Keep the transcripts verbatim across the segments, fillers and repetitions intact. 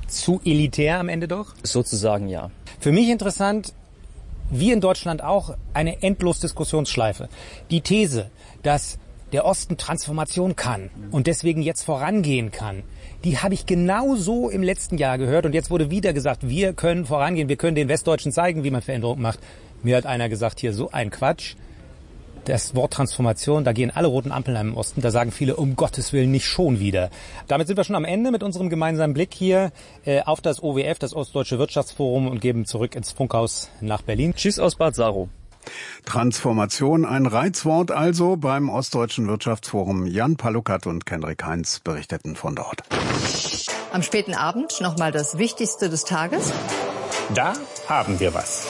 zu elitär am Ende doch? Sozusagen ja. Für mich interessant, wie in Deutschland auch, eine endlos Diskussionsschleife. Die These, dass der Osten Transformation kann und deswegen jetzt vorangehen kann, die habe ich genau so im letzten Jahr gehört. Und jetzt wurde wieder gesagt, wir können vorangehen, wir können den Westdeutschen zeigen, wie man Veränderungen macht. Mir hat einer gesagt, hier so ein Quatsch. Das Wort Transformation, da gehen alle roten Ampeln im Osten. Da sagen viele, um Gottes Willen, nicht schon wieder. Damit sind wir schon am Ende mit unserem gemeinsamen Blick hier äh, auf das O W F, das Ostdeutsche Wirtschaftsforum, und geben zurück ins Funkhaus nach Berlin. Tschüss aus Bad Saro. Transformation, ein Reizwort also beim Ostdeutschen Wirtschaftsforum. Jan Palukat und Kenrik Heinz berichteten von dort. Am späten Abend nochmal das Wichtigste des Tages. Da haben wir was.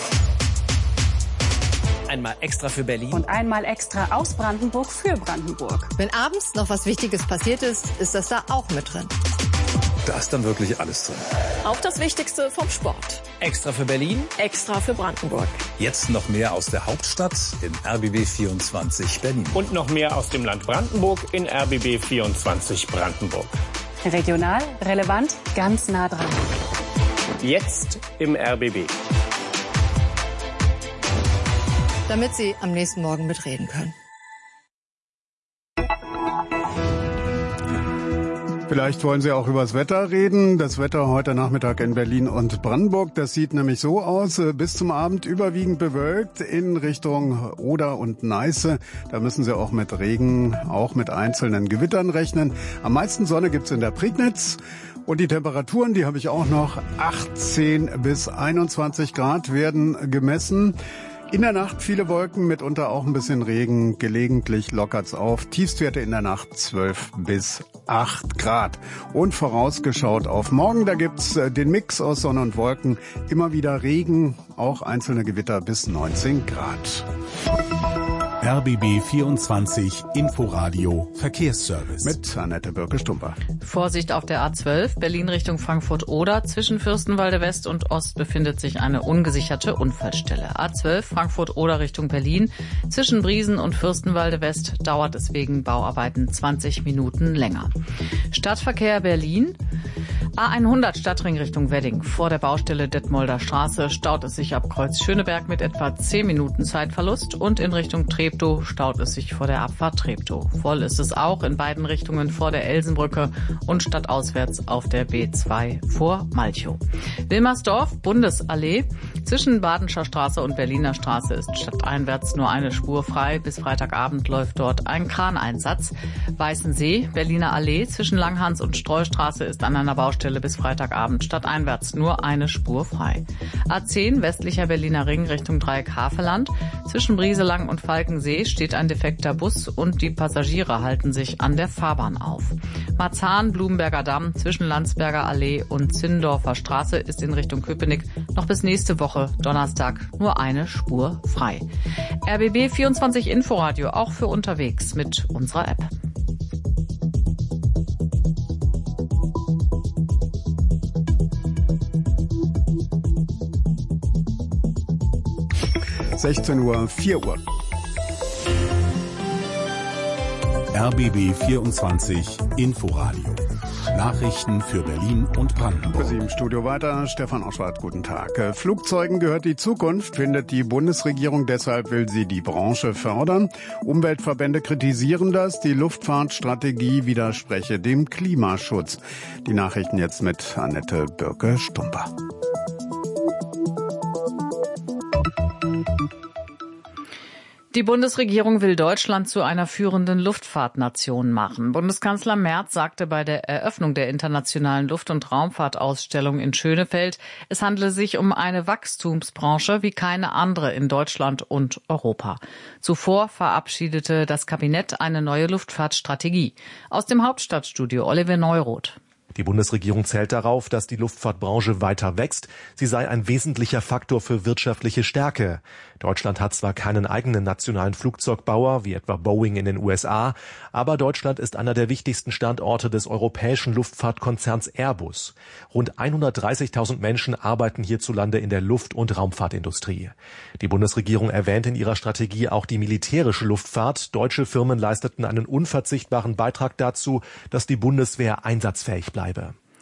Einmal extra für Berlin. Und einmal extra aus Brandenburg für Brandenburg. Wenn abends noch was Wichtiges passiert ist, ist das da auch mit drin. Da ist dann wirklich alles drin. Auch das Wichtigste vom Sport. Extra für Berlin. Extra für Brandenburg. Jetzt noch mehr aus der Hauptstadt in R B B vierundzwanzig Berlin. Und noch mehr aus dem Land Brandenburg in R B B vierundzwanzig Brandenburg. Regional, relevant, ganz nah dran. Jetzt im R B B. Damit Sie am nächsten Morgen mitreden können. Vielleicht wollen Sie auch über das Wetter reden. Das Wetter heute Nachmittag in Berlin und Brandenburg, das sieht nämlich so aus. Bis zum Abend überwiegend bewölkt in Richtung Oder und Neiße. Da müssen Sie auch mit Regen, auch mit einzelnen Gewittern rechnen. Am meisten Sonne gibt's in der Prignitz. Und die Temperaturen, die habe ich auch noch. achtzehn bis einundzwanzig Grad werden gemessen. In der Nacht viele Wolken, mitunter auch ein bisschen Regen, gelegentlich lockert's auf. Tiefstwerte in der Nacht zwölf bis acht Grad. Und vorausgeschaut auf morgen, da gibt's den Mix aus Sonne und Wolken. Immer wieder Regen, auch einzelne Gewitter bis neunzehn Grad. R B B vierundzwanzig Inforadio Verkehrsservice. Mit Annette Birke-Stumper. Vorsicht auf der A zwölf, Berlin Richtung Frankfurt-Oder. Zwischen Fürstenwalde West und Ost befindet sich eine ungesicherte Unfallstelle. A zwölf, Frankfurt-Oder Richtung Berlin. Zwischen Briesen und Fürstenwalde West dauert es wegen Bauarbeiten zwanzig Minuten länger. Stadtverkehr Berlin. A hundert Stadtring Richtung Wedding. Vor der Baustelle Detmolder Straße staut es sich ab Kreuz Schöneberg mit etwa zehn Minuten Zeitverlust und in Richtung Treptow staut es sich vor der Abfahrt Treptow. Voll ist es auch in beiden Richtungen vor der Elsenbrücke und stadtauswärts auf der B zwei vor Malchow. Wilmersdorf, Bundesallee. Zwischen Badenscher Straße und Berliner Straße ist stadteinwärts nur eine Spur frei. Bis Freitagabend läuft dort ein Kraneinsatz. Weißensee, Berliner Allee. Zwischen Langhans und Streustraße ist an einer Baustelle bis Freitagabend stadteinwärts nur eine Spur frei. A zehn, westlicher Berliner Ring Richtung Dreieck Havelland. Zwischen Brieselang und Falkensee steht ein defekter Bus und die Passagiere halten sich an der Fahrbahn auf. Marzahn, Blumenberger Damm zwischen Landsberger Allee und Zindorfer Straße ist in Richtung Köpenick noch bis nächste Woche Donnerstag nur eine Spur frei. R B B vierundzwanzig Inforadio auch für unterwegs mit unserer App. sechzehn Uhr, vier Uhr. R B B vierundzwanzig Inforadio. Nachrichten für Berlin und Brandenburg. Für Sie im Studio weiter, Stefan Oschwart, guten Tag. Flugzeugen gehört die Zukunft, findet die Bundesregierung, deshalb will sie die Branche fördern. Umweltverbände kritisieren das, die Luftfahrtstrategie widerspreche dem Klimaschutz. Die Nachrichten jetzt mit Annette Birke-Stumper. Die Bundesregierung will Deutschland zu einer führenden Luftfahrtnation machen. Bundeskanzler Merz sagte bei der Eröffnung der internationalen Luft- und Raumfahrtausstellung in Schönefeld, es handle sich um eine Wachstumsbranche wie keine andere in Deutschland und Europa. Zuvor verabschiedete das Kabinett eine neue Luftfahrtstrategie. Aus dem Hauptstadtstudio Oliver Neuroth. Die Bundesregierung zählt darauf, dass die Luftfahrtbranche weiter wächst. Sie sei ein wesentlicher Faktor für wirtschaftliche Stärke. Deutschland hat zwar keinen eigenen nationalen Flugzeugbauer, wie etwa Boeing in den U S A, aber Deutschland ist einer der wichtigsten Standorte des europäischen Luftfahrtkonzerns Airbus. Rund hundertdreißigtausend Menschen arbeiten hierzulande in der Luft- und Raumfahrtindustrie. Die Bundesregierung erwähnt in ihrer Strategie auch die militärische Luftfahrt. Deutsche Firmen leisteten einen unverzichtbaren Beitrag dazu, dass die Bundeswehr einsatzfähig bleibe.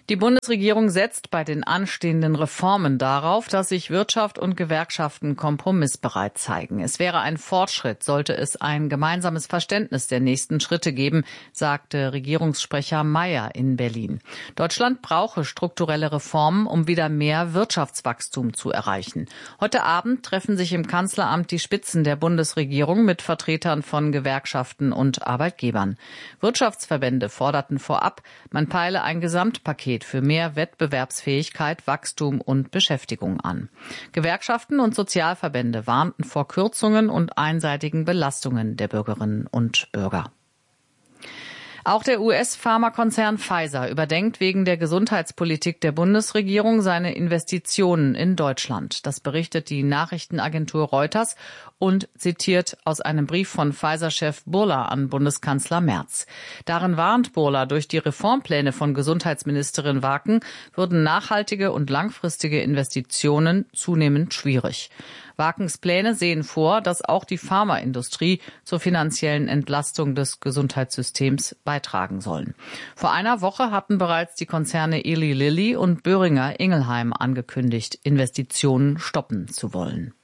Die Bundesregierung setzt bei den anstehenden Reformen darauf, dass sich Wirtschaft und Gewerkschaften kompromissbereit zeigen. Es wäre ein Fortschritt, sollte es ein gemeinsames Verständnis der nächsten Schritte geben, sagte Regierungssprecher Mayer in Berlin. Deutschland brauche strukturelle Reformen, um wieder mehr Wirtschaftswachstum zu erreichen. Heute Abend treffen sich im Kanzleramt die Spitzen der Bundesregierung mit Vertretern von Gewerkschaften und Arbeitgebern. Wirtschaftsverbände forderten vorab, man peile ein Gesamtpaket für mehr Wettbewerbsfähigkeit, Wachstum und Beschäftigung an. Gewerkschaften und Sozialverbände warnten vor Kürzungen und einseitigen Belastungen der Bürgerinnen und Bürger. Auch der U S-Pharmakonzern Pfizer überdenkt wegen der Gesundheitspolitik der Bundesregierung seine Investitionen in Deutschland. Das berichtet die Nachrichtenagentur Reuters und zitiert aus einem Brief von Pfizer-Chef Burla an Bundeskanzler Merz. Darin warnt Burla, durch die Reformpläne von Gesundheitsministerin Waken würden nachhaltige und langfristige Investitionen zunehmend schwierig. Wakens Pläne sehen vor, dass auch die Pharmaindustrie zur finanziellen Entlastung des Gesundheitssystems beitragen sollen. Vor einer Woche hatten bereits die Konzerne Eli Lilly und Boehringer Ingelheim angekündigt, Investitionen stoppen zu wollen.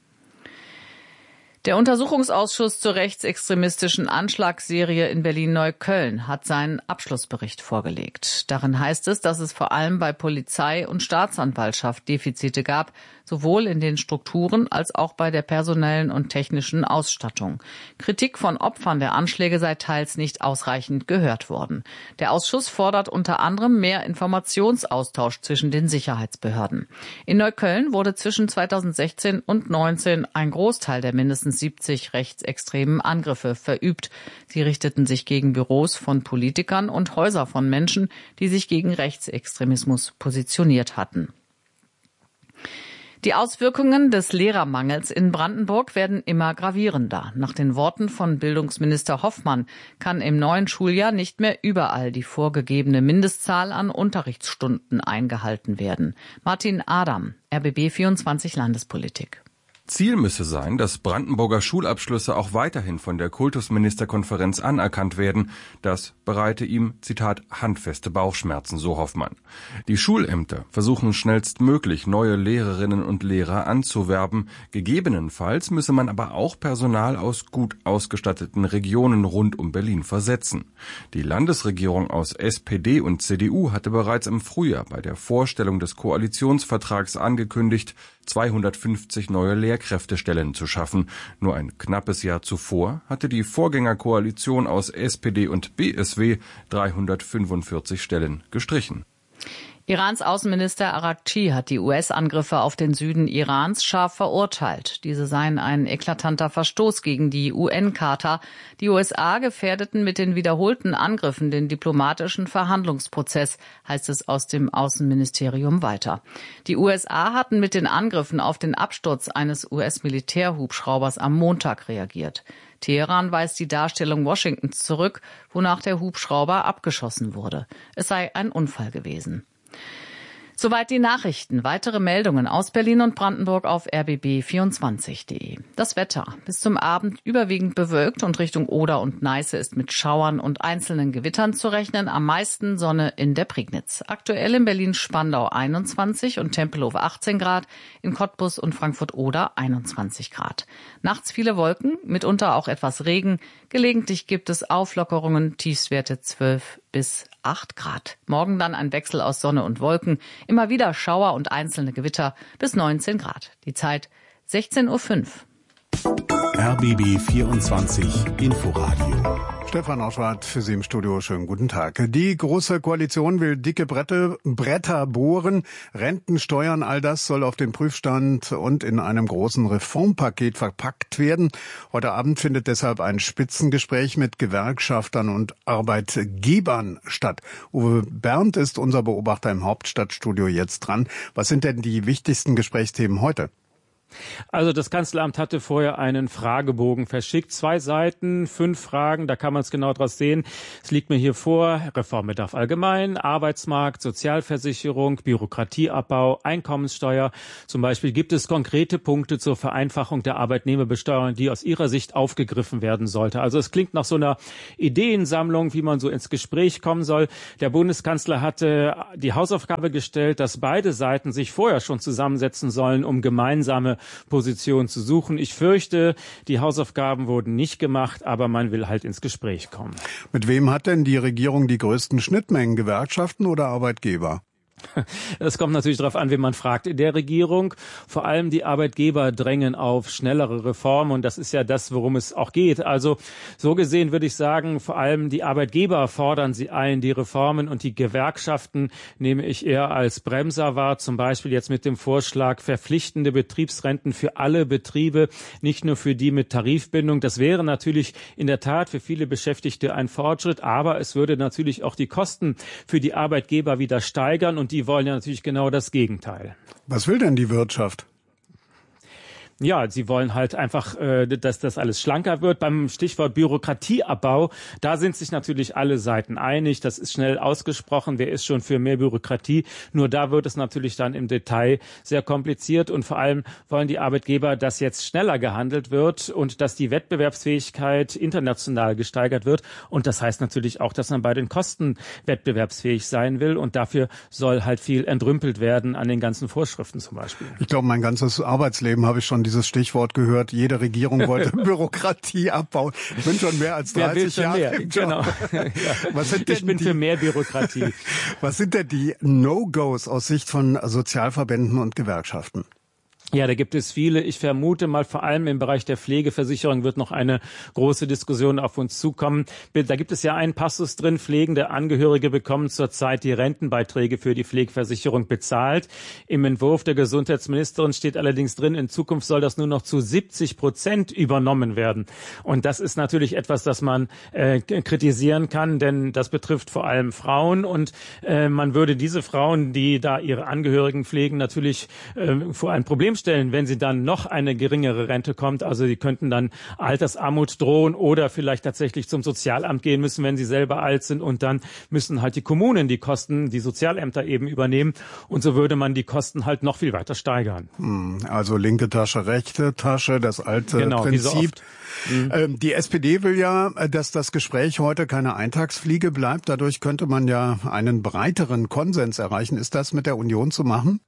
Der Untersuchungsausschuss zur rechtsextremistischen Anschlagsserie in Berlin-Neukölln hat seinen Abschlussbericht vorgelegt. Darin heißt es, dass es vor allem bei Polizei und Staatsanwaltschaft Defizite gab, sowohl in den Strukturen als auch bei der personellen und technischen Ausstattung. Kritik von Opfern der Anschläge sei teils nicht ausreichend gehört worden. Der Ausschuss fordert unter anderem mehr Informationsaustausch zwischen den Sicherheitsbehörden. In Neukölln wurde zwischen zweitausendsechzehn und neunzehn ein Großteil der mindestens siebzig rechtsextremen Angriffe verübt. Sie richteten sich gegen Büros von Politikern und Häuser von Menschen, die sich gegen Rechtsextremismus positioniert hatten. Die Auswirkungen des Lehrermangels in Brandenburg werden immer gravierender. Nach den Worten von Bildungsminister Hoffmann kann im neuen Schuljahr nicht mehr überall die vorgegebene Mindestzahl an Unterrichtsstunden eingehalten werden. Martin Adam, R B B vierundzwanzig Landespolitik. Ziel müsse sein, dass Brandenburger Schulabschlüsse auch weiterhin von der Kultusministerkonferenz anerkannt werden. Das bereite ihm, Zitat, handfeste Bauchschmerzen, so Hoffmann. Die Schulämter versuchen schnellstmöglich neue Lehrerinnen und Lehrer anzuwerben. Gegebenenfalls müsse man aber auch Personal aus gut ausgestatteten Regionen rund um Berlin versetzen. Die Landesregierung aus S P D und C D U hatte bereits im Frühjahr bei der Vorstellung des Koalitionsvertrags angekündigt, zweihundertfünfzig neue Lehrkräftestellen zu schaffen. Nur ein knappes Jahr zuvor hatte die Vorgängerkoalition aus S P D und B S W dreihundertfünfundvierzig Stellen gestrichen. Irans Außenminister Araghchi hat die U S-Angriffe auf den Süden Irans scharf verurteilt. Diese seien ein eklatanter Verstoß gegen die U N-Charta. Die U S A gefährdeten mit den wiederholten Angriffen den diplomatischen Verhandlungsprozess, heißt es aus dem Außenministerium weiter. Die U S A hatten mit den Angriffen auf den Absturz eines U S-Militärhubschraubers am Montag reagiert. Teheran weist die Darstellung Washingtons zurück, wonach der Hubschrauber abgeschossen wurde. Es sei ein Unfall gewesen. Soweit die Nachrichten. Weitere Meldungen aus Berlin und Brandenburg auf r b b vierundzwanzig punkt de. Das Wetter. Bis zum Abend überwiegend bewölkt und Richtung Oder und Neiße ist mit Schauern und einzelnen Gewittern zu rechnen. Am meisten Sonne in der Prignitz. Aktuell in Berlin-Spandau einundzwanzig und Tempelhof achtzehn Grad, in Cottbus und Frankfurt-Oder einundzwanzig Grad. Nachts viele Wolken, mitunter auch etwas Regen. Gelegentlich gibt es Auflockerungen, Tiefstwerte zwölf bis acht Grad. Morgen dann ein Wechsel aus Sonne und Wolken, immer wieder Schauer und einzelne Gewitter bis neunzehn Grad. Die Zeit sechzehn Uhr fünf. R B B vierundzwanzig Inforadio. Stefan Oschwart für Sie im Studio. Schönen guten Tag. Die Große Koalition will dicke Bretter, Bretter bohren, Renten, Steuern, all das soll auf den Prüfstand und in einem großen Reformpaket verpackt werden. Heute Abend findet deshalb ein Spitzengespräch mit Gewerkschaftern und Arbeitgebern statt. Uwe Berndt ist unser Beobachter im Hauptstadtstudio jetzt dran. Was sind denn die wichtigsten Gesprächsthemen heute? Also das Kanzleramt hatte vorher einen Fragebogen verschickt. Zwei Seiten, fünf Fragen, da kann man es genau draus sehen. Es liegt mir hier vor: Reformbedarf allgemein, Arbeitsmarkt, Sozialversicherung, Bürokratieabbau, Einkommenssteuer. Zum Beispiel gibt es konkrete Punkte zur Vereinfachung der Arbeitnehmerbesteuerung, die aus Ihrer Sicht aufgegriffen werden sollte. Also es klingt nach so einer Ideensammlung, wie man so ins Gespräch kommen soll. Der Bundeskanzler hatte die Hausaufgabe gestellt, dass beide Seiten sich vorher schon zusammensetzen sollen, um gemeinsame Position zu suchen. Ich fürchte, die Hausaufgaben wurden nicht gemacht, aber man will halt ins Gespräch kommen. Mit wem hat denn die Regierung die größten Schnittmengen, Gewerkschaften oder Arbeitgeber? Das kommt natürlich darauf an, wen man fragt. In der Regierung, vor allem die Arbeitgeber drängen auf schnellere Reformen und das ist ja das, worum es auch geht. Also so gesehen würde ich sagen, vor allem die Arbeitgeber fordern sie ein, die Reformen, und die Gewerkschaften nehme ich eher als Bremser wahr, zum Beispiel jetzt mit dem Vorschlag verpflichtende Betriebsrenten für alle Betriebe, nicht nur für die mit Tarifbindung. Das wäre natürlich in der Tat für viele Beschäftigte ein Fortschritt, aber es würde natürlich auch die Kosten für die Arbeitgeber wieder steigern und die wollen ja natürlich genau das Gegenteil. Was will denn die Wirtschaft? Ja, sie wollen halt einfach, äh, dass das alles schlanker wird. Beim Stichwort Bürokratieabbau, da sind sich natürlich alle Seiten einig. Das ist schnell ausgesprochen. Wer ist schon für mehr Bürokratie? Nur da wird es natürlich dann im Detail sehr kompliziert. Und vor allem wollen die Arbeitgeber, dass jetzt schneller gehandelt wird und dass die Wettbewerbsfähigkeit international gesteigert wird. Und das heißt natürlich auch, dass man bei den Kosten wettbewerbsfähig sein will. Und dafür soll halt viel entrümpelt werden an den ganzen Vorschriften zum Beispiel. Ich glaube, mein ganzes Arbeitsleben habe ich schon dieses Stichwort gehört. Jede Regierung wollte Bürokratie abbauen. Ich bin schon mehr als dreißig Jahre mehr? im Job. Genau. Ja. Was sind denn ich bin die, für mehr Bürokratie. Was sind denn die No-Gos aus Sicht von Sozialverbänden und Gewerkschaften? Ja, da gibt es viele. Ich vermute mal, vor allem im Bereich der Pflegeversicherung wird noch eine große Diskussion auf uns zukommen. Da gibt es ja einen Passus drin: Pflegende Angehörige bekommen zurzeit die Rentenbeiträge für die Pflegeversicherung bezahlt. Im Entwurf der Gesundheitsministerin steht allerdings drin, in Zukunft soll das nur noch zu siebzig Prozent übernommen werden. Und das ist natürlich etwas, das man äh, kritisieren kann, denn das betrifft vor allem Frauen. Und äh, man würde diese Frauen, die da ihre Angehörigen pflegen, natürlich äh, vor ein Problem stellen, wenn sie dann noch eine geringere Rente kommt. Also sie könnten dann Altersarmut drohen oder vielleicht tatsächlich zum Sozialamt gehen müssen, wenn sie selber alt sind, und dann müssen halt die Kommunen die Kosten, die Sozialämter eben übernehmen, und so würde man die Kosten halt noch viel weiter steigern. Also linke Tasche, rechte Tasche, das alte genau, Prinzip. So mhm. ähm, die S P D will ja, dass das Gespräch heute keine Eintagsfliege bleibt. Dadurch könnte man ja einen breiteren Konsens erreichen. Ist das mit der Union zu machen?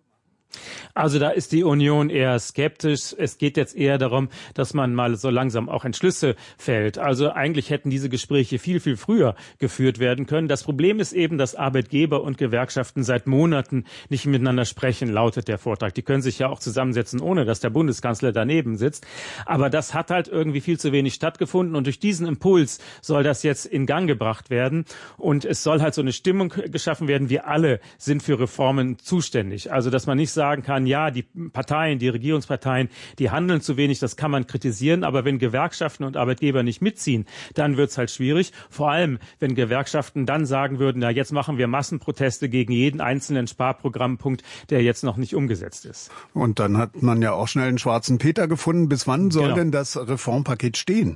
Also da ist die Union eher skeptisch. Es geht jetzt eher darum, dass man mal so langsam auch Entschlüsse fällt. Also eigentlich hätten diese Gespräche viel, viel früher geführt werden können. Das Problem ist eben, dass Arbeitgeber und Gewerkschaften seit Monaten nicht miteinander sprechen, lautet der Vortrag. Die können sich ja auch zusammensetzen, ohne dass der Bundeskanzler daneben sitzt. Aber das hat halt irgendwie viel zu wenig stattgefunden, und durch diesen Impuls soll das jetzt in Gang gebracht werden. Und es soll halt so eine Stimmung geschaffen werden, wir alle sind für Reformen zuständig. Also dass man nicht sagt, sagen kann, ja, die Parteien, die Regierungsparteien, die handeln zu wenig, das kann man kritisieren, aber wenn Gewerkschaften und Arbeitgeber nicht mitziehen, dann wird's halt schwierig. Vor allem, wenn Gewerkschaften dann sagen würden, na, jetzt machen wir Massenproteste gegen jeden einzelnen Sparprogrammpunkt, der jetzt noch nicht umgesetzt ist. Und dann hat man ja auch schnell einen schwarzen Peter gefunden. Bis wann soll genau. denn das Reformpaket stehen?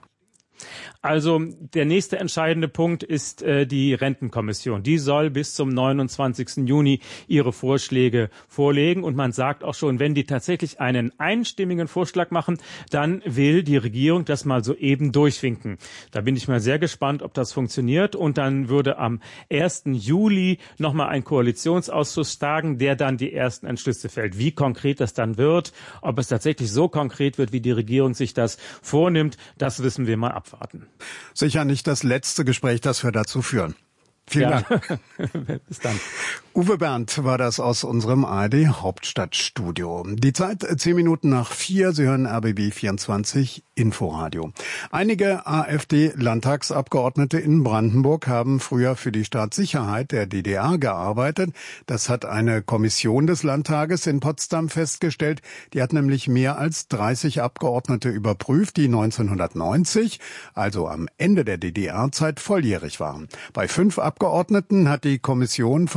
Also der nächste entscheidende Punkt ist äh, die Rentenkommission. Die soll bis zum neunundzwanzigsten Juni ihre Vorschläge vorlegen. Und man sagt auch schon, wenn die tatsächlich einen einstimmigen Vorschlag machen, dann will die Regierung das mal so eben durchwinken. Da bin ich mal sehr gespannt, ob das funktioniert. Und dann würde am ersten Juli nochmal ein Koalitionsausschuss tagen, der dann die ersten Entschlüsse fällt. Wie konkret das dann wird, ob es tatsächlich so konkret wird, wie die Regierung sich das vornimmt, das wissen wir mal ab. Warten. Sicher nicht das letzte Gespräch, das wir dazu führen. Vielen ja. Dank. Bis dann. Uwe Bernd war das aus unserem A R D Hauptstadtstudio. Die Zeit zehn Minuten nach vier. Sie hören R B B vierundzwanzig Inforadio. Einige AfD-Landtagsabgeordnete in Brandenburg haben früher für die Staatssicherheit der D D R gearbeitet. Das hat eine Kommission des Landtages in Potsdam festgestellt. Die hat nämlich mehr als dreißig Abgeordnete überprüft, die neunzehnhundertneunzig, also am Ende der D D R-Zeit, volljährig waren. Bei fünf Abgeordneten hat die Kommission Verbindungen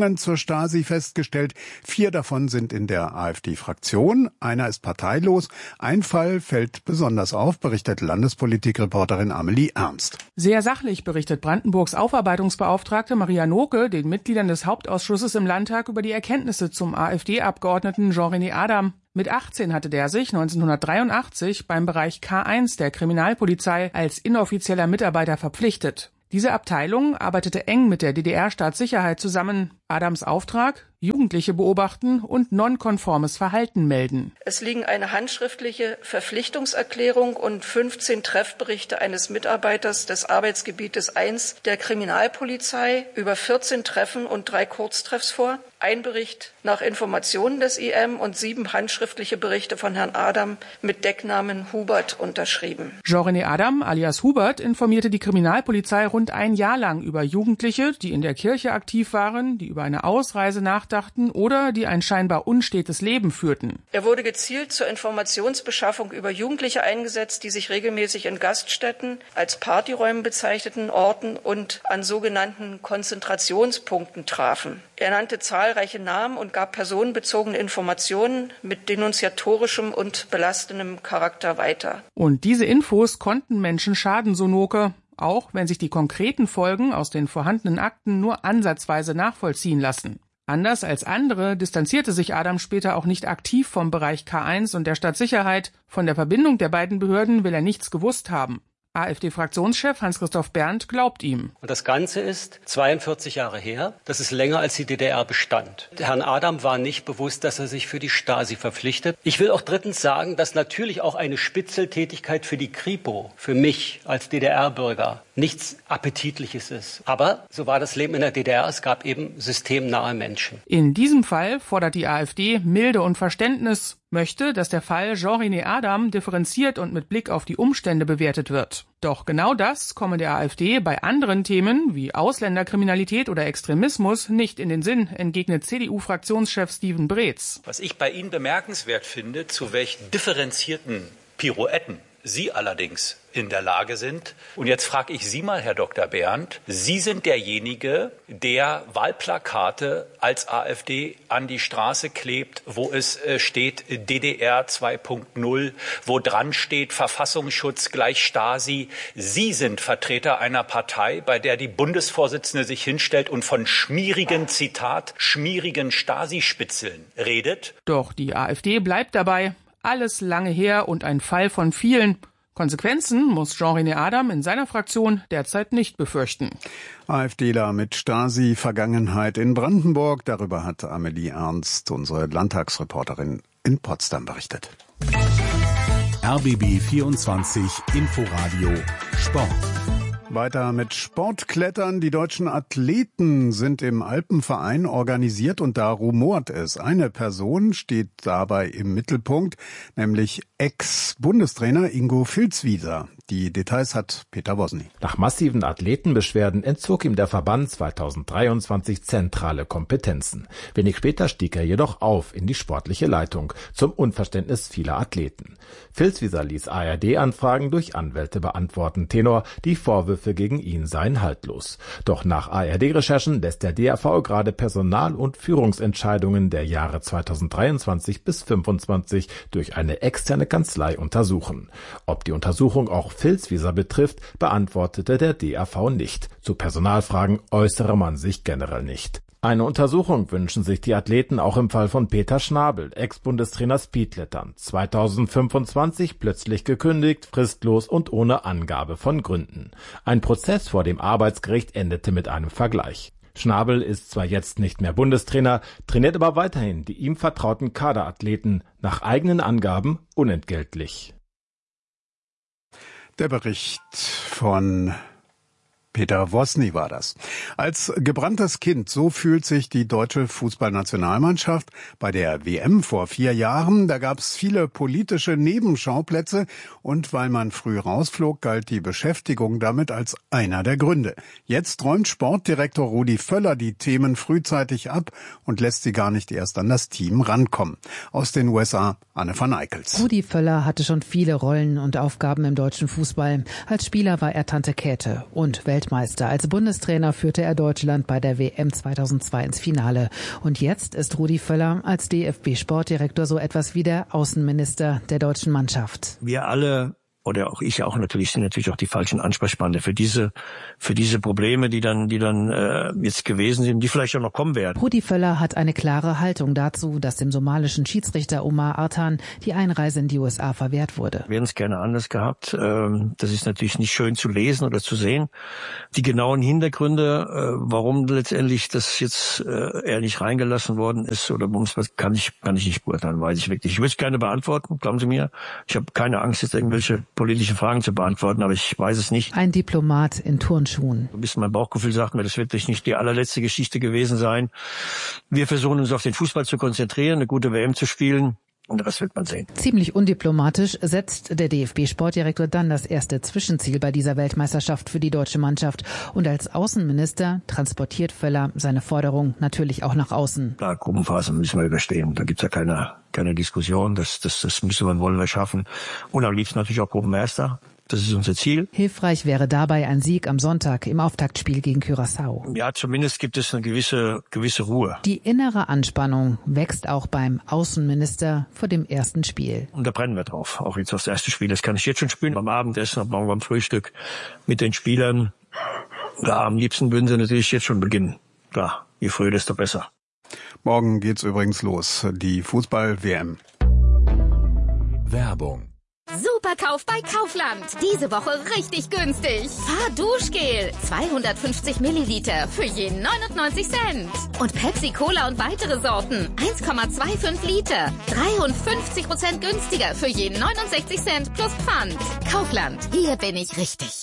Beziehungen zur Stasi festgestellt. Vier davon sind in der AfD-Fraktion. Einer ist parteilos. Ein Fall fällt besonders auf, berichtet Landespolitikreporterin Amelie Ernst. Sehr sachlich berichtet Brandenburgs Aufarbeitungsbeauftragte Maria Noke den Mitgliedern des Hauptausschusses im Landtag über die Erkenntnisse zum AfD-Abgeordneten Jean-René Adam. Mit achtzehn hatte der sich neunzehnhundertdreiundachtzig beim Bereich K eins der Kriminalpolizei als inoffizieller Mitarbeiter verpflichtet. Diese Abteilung arbeitete eng mit der D D R-Staatssicherheit zusammen. Adams Auftrag: Jugendliche beobachten und nonkonformes Verhalten melden. Es liegen eine handschriftliche Verpflichtungserklärung und fünfzehn Treffberichte eines Mitarbeiters des Arbeitsgebietes eins der Kriminalpolizei über vierzehn Treffen und drei Kurztreffs vor. Ein Bericht nach Informationen des I M und sieben handschriftliche Berichte von Herrn Adam mit Decknamen Hubert unterschrieben. Jean-René Adam alias Hubert informierte die Kriminalpolizei rund ein Jahr lang über Jugendliche, die in der Kirche aktiv waren, die über eine Ausreise nachdachten oder die ein scheinbar unstetes Leben führten. Er wurde gezielt zur Informationsbeschaffung über Jugendliche eingesetzt, die sich regelmäßig in Gaststätten, als Partyräumen bezeichneten Orten und an sogenannten Konzentrationspunkten trafen. Er nannte zahlreiche Namen und gab personenbezogene Informationen mit denunziatorischem und belastendem Charakter weiter. Und diese Infos konnten Menschen schaden, so Noke, auch wenn sich die konkreten Folgen aus den vorhandenen Akten nur ansatzweise nachvollziehen lassen. Anders als andere distanzierte sich Adam später auch nicht aktiv vom Bereich K eins und der Stadtsicherheit. Von der Verbindung der beiden Behörden will er nichts gewusst haben. AfD-Fraktionschef Hans-Christoph Berndt glaubt ihm. Und das Ganze ist zweiundvierzig Jahre her. Das ist länger, als die D D R bestand. Herrn Adam war nicht bewusst, dass er sich für die Stasi verpflichtet. Ich will auch drittens sagen, dass natürlich auch eine Spitzeltätigkeit für die Kripo, für mich als D D R-Bürger, nichts Appetitliches ist. Aber so war das Leben in der D D R. Es gab eben systemnahe Menschen. In diesem Fall fordert die AfD Milde und Verständnis, möchte, dass der Fall Jean-René Adam differenziert und mit Blick auf die Umstände bewertet wird. Doch genau das komme der AfD bei anderen Themen wie Ausländerkriminalität oder Extremismus nicht in den Sinn, entgegnet C D U-Fraktionschef Steven Breetz. Was ich bei Ihnen bemerkenswert finde, zu welch differenzierten Pirouetten Sie allerdings in der Lage sind. Und jetzt frage ich Sie mal, Herr Doktor Berndt, Sie sind derjenige, der Wahlplakate als AfD an die Straße klebt, wo es äh, steht D D R zwei Punkt null, wo dran steht Verfassungsschutz gleich Stasi. Sie sind Vertreter einer Partei, bei der die Bundesvorsitzende sich hinstellt und von schmierigen, Zitat, schmierigen Stasi-Spitzeln redet. Doch die AfD bleibt dabei. Alles lange her und ein Fall von vielen. Konsequenzen muss Jean-René Adam in seiner Fraktion derzeit nicht befürchten. AfDler mit Stasi-Vergangenheit in Brandenburg. Darüber hat Amelie Ernst, unsere Landtagsreporterin in Potsdam, berichtet. R B B vierundzwanzig Inforadio Sport. Weiter mit Sportklettern. Die deutschen Athleten sind im Alpenverein organisiert und da rumort es. Eine Person steht dabei im Mittelpunkt, nämlich Ex-Bundestrainer Ingo Vilswieser. Die Details hat Peter Wosny. Nach massiven Athletenbeschwerden entzog ihm der Verband zweitausenddreiundzwanzig zentrale Kompetenzen. Wenig später stieg er jedoch auf in die sportliche Leitung, zum Unverständnis vieler Athleten. Vilswieser ließ A R D-Anfragen durch Anwälte beantworten. Tenor: Die Vorwürfe gegen ihn seien haltlos. Doch nach A R D-Recherchen lässt der D R V gerade Personal- und Führungsentscheidungen der Jahre zweitausenddreiundzwanzig bis fünfundzwanzig durch eine externe Kanzlei untersuchen. Ob die Untersuchung auch Vilswieser betrifft, beantwortete der D R V nicht. Zu Personalfragen äußere man sich generell nicht. Eine Untersuchung wünschen sich die Athleten auch im Fall von Peter Schnabel, Ex-Bundestrainer Speedklettern. zweitausendfünfundzwanzig plötzlich gekündigt, fristlos und ohne Angabe von Gründen. Ein Prozess vor dem Arbeitsgericht endete mit einem Vergleich. Schnabel ist zwar jetzt nicht mehr Bundestrainer, trainiert aber weiterhin die ihm vertrauten Kaderathleten, nach eigenen Angaben unentgeltlich. Der Bericht von Peter Wosny war das. Als gebranntes Kind, so fühlt sich die deutsche Fußballnationalmannschaft bei der W M vor vier Jahren. Da gab es viele politische Nebenschauplätze und weil man früh rausflog, galt die Beschäftigung damit als einer der Gründe. Jetzt räumt Sportdirektor Rudi Völler die Themen frühzeitig ab und lässt sie gar nicht erst an das Team rankommen. Aus den U S A, Anne van Eickels. Rudi Völler hatte schon viele Rollen und Aufgaben im deutschen Fußball. Als Spieler war er Tante Käthe und Weltmeister Weltmeister. Als Bundestrainer führte er Deutschland bei der W M zweitausendzwei ins Finale. Und jetzt ist Rudi Völler als D F B-Sportdirektor so etwas wie der Außenminister der deutschen Mannschaft. Wir alle, oder auch ich auch natürlich, sind natürlich auch die falschen Ansprechpartner für diese für diese Probleme, die dann die dann äh, jetzt gewesen sind, die vielleicht auch noch kommen werden. Rudi Völler hat eine klare Haltung dazu, dass dem somalischen Schiedsrichter Omar Artan die Einreise in die U S A verwehrt wurde. Wir hätten es gerne anders gehabt. Ähm, das ist natürlich nicht schön zu lesen oder zu sehen. Die genauen Hintergründe, äh, warum letztendlich das jetzt äh, er nicht reingelassen worden ist oder warum es was, kann ich kann ich nicht beurteilen, weiß ich wirklich. Ich würde es gerne beantworten, glauben Sie mir. Ich habe keine Angst, jetzt irgendwelche politische Fragen zu beantworten, aber ich weiß es nicht. Ein Diplomat in Turnschuhen. Ein bisschen mein Bauchgefühl sagt mir, das wird nicht die allerletzte Geschichte gewesen sein. Wir versuchen uns auf den Fußball zu konzentrieren, eine gute W M zu spielen. Und das wird man sehen. Ziemlich undiplomatisch setzt der D F B-Sportdirektor dann das erste Zwischenziel bei dieser Weltmeisterschaft für die deutsche Mannschaft. Und als Außenminister transportiert Völler seine Forderung natürlich auch nach außen. Klar, Gruppenphase müssen wir überstehen. Da gibt's ja keine, keine Diskussion. Das, das, das müssen wir, wollen wir schaffen. Und am liebsten natürlich auch Gruppenerster. Das ist unser Ziel. Hilfreich wäre dabei ein Sieg am Sonntag im Auftaktspiel gegen Curaçao. Ja, zumindest gibt es eine gewisse gewisse Ruhe. Die innere Anspannung wächst auch beim Außenminister vor dem ersten Spiel. Und da brennen wir drauf. Auch jetzt aufs erste Spiel. Das kann ich jetzt schon spielen. Beim Abendessen, morgen beim Frühstück mit den Spielern. Ja, am liebsten würden sie natürlich jetzt schon beginnen. Klar, je früher, desto besser. Morgen geht's übrigens los. Die Fußball-W M. Werbung. Superkauf bei Kaufland. Diese Woche richtig günstig. Fahrduschgel. zweihundertfünfzig Milliliter für je neunundneunzig Cent. Und Pepsi Cola und weitere Sorten. eins Komma fünfundzwanzig Liter. dreiundfünfzig Prozent günstiger für je neunundsechzig Cent plus Pfand. Kaufland. Hier bin ich richtig.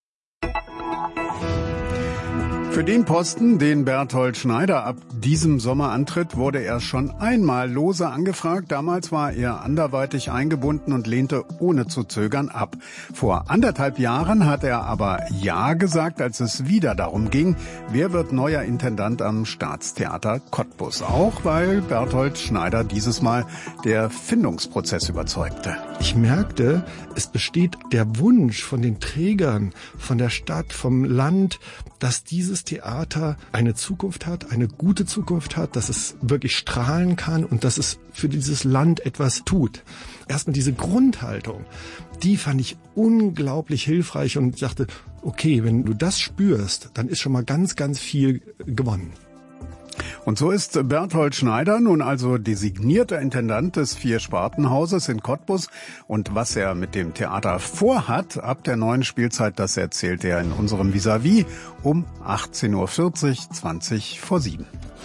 Für den Posten, den Berthold Schneider ab diesem Sommer antritt, wurde er schon einmal lose angefragt. Damals war er anderweitig eingebunden und lehnte ohne zu zögern ab. Vor anderthalb Jahren hat er aber Ja gesagt, als es wieder darum ging, wer wird neuer Intendant am Staatstheater Cottbus. Auch weil Berthold Schneider dieses Mal der Findungsprozess überzeugte. Ich merkte, es besteht der Wunsch von den Trägern, von der Stadt, vom Land, dass dieses Theater eine Zukunft hat, eine gute Zukunft hat, dass es wirklich strahlen kann und dass es für dieses Land etwas tut. Erstmal diese Grundhaltung, die fand ich unglaublich hilfreich und dachte, okay, wenn du das spürst, dann ist schon mal ganz, ganz viel gewonnen. Und so ist Berthold Schneider nun also designierter Intendant des Vier-Sparten-Hauses in Cottbus. Und was er mit dem Theater vorhat, ab der neuen Spielzeit, das erzählt er in unserem Vis-à-vis um achtzehn Uhr vierzig, zwanzig vor sieben.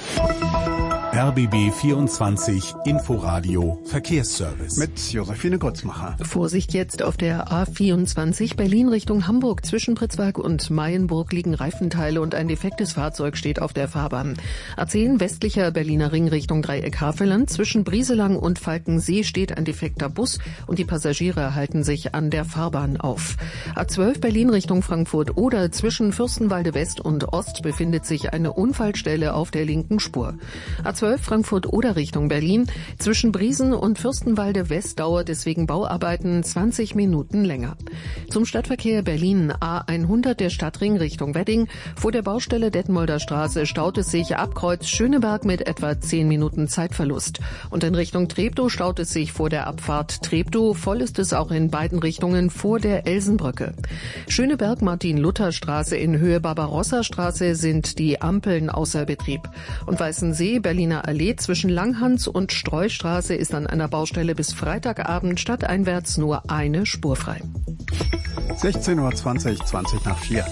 R B B vierundzwanzig Inforadio Verkehrsservice. Mit Josephine Grützmacher. Vorsicht jetzt auf der A vierundzwanzig Berlin Richtung Hamburg. Zwischen Pritzwalk und Mayenburg liegen Reifenteile und ein defektes Fahrzeug steht auf der Fahrbahn. A zehn westlicher Berliner Ring Richtung Dreieck Havelland. Zwischen Brieselang und Falkensee steht ein defekter Bus und die Passagiere halten sich an der Fahrbahn auf. A zwölf Berlin Richtung Frankfurt oder zwischen Fürstenwalde West und Ost befindet sich eine Unfallstelle auf der linken Spur. A zwölf Frankfurt oder Richtung Berlin. Zwischen Briesen und Fürstenwalde West dauert es wegen Bauarbeiten zwanzig Minuten länger. Zum Stadtverkehr Berlin A hundert der Stadtring Richtung Wedding. Vor der Baustelle Detmolder Straße staut es sich ab Kreuz Schöneberg mit etwa zehn Minuten Zeitverlust. Und in Richtung Treptow staut es sich vor der Abfahrt Treptow. Voll ist es auch in beiden Richtungen vor der Elsenbrücke. Schöneberg-Martin-Luther-Straße in Höhe Barbarossa-Straße sind die Ampeln außer Betrieb. Und Weißensee, Berliner Allee zwischen Langhans und Streustraße ist an einer Baustelle bis Freitagabend stadteinwärts nur eine Spur frei. sechzehn Uhr zwanzig, zwanzig nach vier.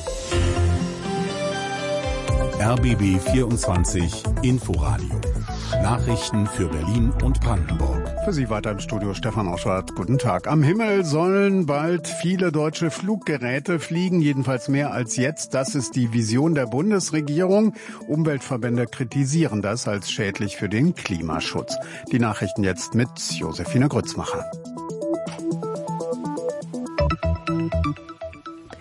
R B B vierundzwanzig Inforadio. Nachrichten für Berlin und Brandenburg. Für Sie weiter im Studio Stefan Oschwart. Guten Tag. Am Himmel sollen bald viele deutsche Fluggeräte fliegen, jedenfalls mehr als jetzt. Das ist die Vision der Bundesregierung. Umweltverbände kritisieren das als schädlich für den Klimaschutz. Die Nachrichten jetzt mit Josephine Grützmacher.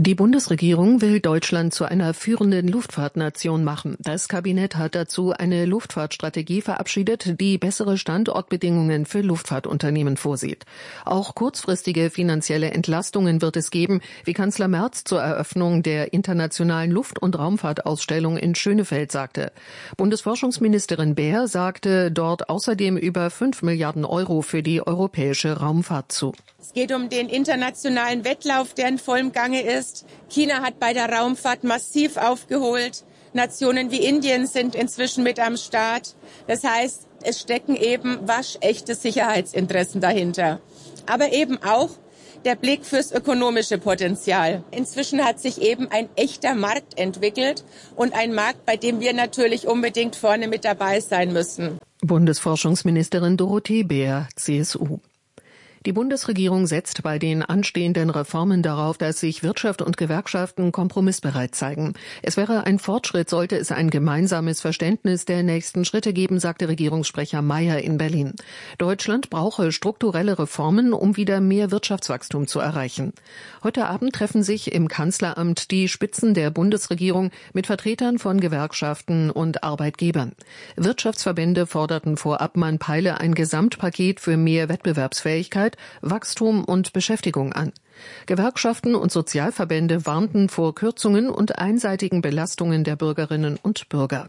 Die Bundesregierung will Deutschland zu einer führenden Luftfahrtnation machen. Das Kabinett hat dazu eine Luftfahrtstrategie verabschiedet, die bessere Standortbedingungen für Luftfahrtunternehmen vorsieht. Auch kurzfristige finanzielle Entlastungen wird es geben, wie Kanzler Merz zur Eröffnung der internationalen Luft- und Raumfahrtausstellung in Schönefeld sagte. Bundesforschungsministerin Baer sagte dort außerdem über fünf Milliarden Euro für die europäische Raumfahrt zu. Es geht um den internationalen Wettlauf, der in vollem Gange ist. China hat bei der Raumfahrt massiv aufgeholt. Nationen wie Indien sind inzwischen mit am Start. Das heißt, es stecken eben waschechte Sicherheitsinteressen dahinter. Aber eben auch der Blick fürs ökonomische Potenzial. Inzwischen hat sich eben ein echter Markt entwickelt und ein Markt, bei dem wir natürlich unbedingt vorne mit dabei sein müssen. Bundesforschungsministerin Dorothee Bär, C S U. Die Bundesregierung setzt bei den anstehenden Reformen darauf, dass sich Wirtschaft und Gewerkschaften kompromissbereit zeigen. Es wäre ein Fortschritt, sollte es ein gemeinsames Verständnis der nächsten Schritte geben, sagte Regierungssprecher Mayer in Berlin. Deutschland brauche strukturelle Reformen, um wieder mehr Wirtschaftswachstum zu erreichen. Heute Abend treffen sich im Kanzleramt die Spitzen der Bundesregierung mit Vertretern von Gewerkschaften und Arbeitgebern. Wirtschaftsverbände forderten vorab, man peile ein Gesamtpaket für mehr Wettbewerbsfähigkeit, Wachstum und Beschäftigung an. Gewerkschaften und Sozialverbände warnten vor Kürzungen und einseitigen Belastungen der Bürgerinnen und Bürger.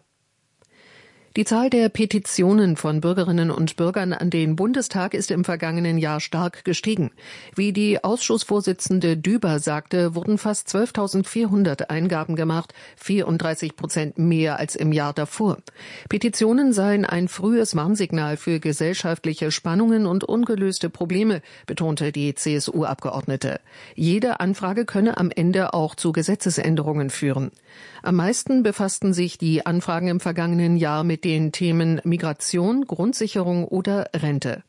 Die Zahl der Petitionen von Bürgerinnen und Bürgern an den Bundestag ist im vergangenen Jahr stark gestiegen. Wie die Ausschussvorsitzende Düber sagte, wurden fast zwölftausendvierhundert Eingaben gemacht, vierunddreißig Prozent mehr als im Jahr davor. Petitionen seien ein frühes Warnsignal für gesellschaftliche Spannungen und ungelöste Probleme, betonte die C S U-Abgeordnete. Jede Anfrage könne am Ende auch zu Gesetzesänderungen führen. Am meisten befassten sich die Anfragen im vergangenen Jahr mit den Themen Migration, Grundsicherung oder Rente.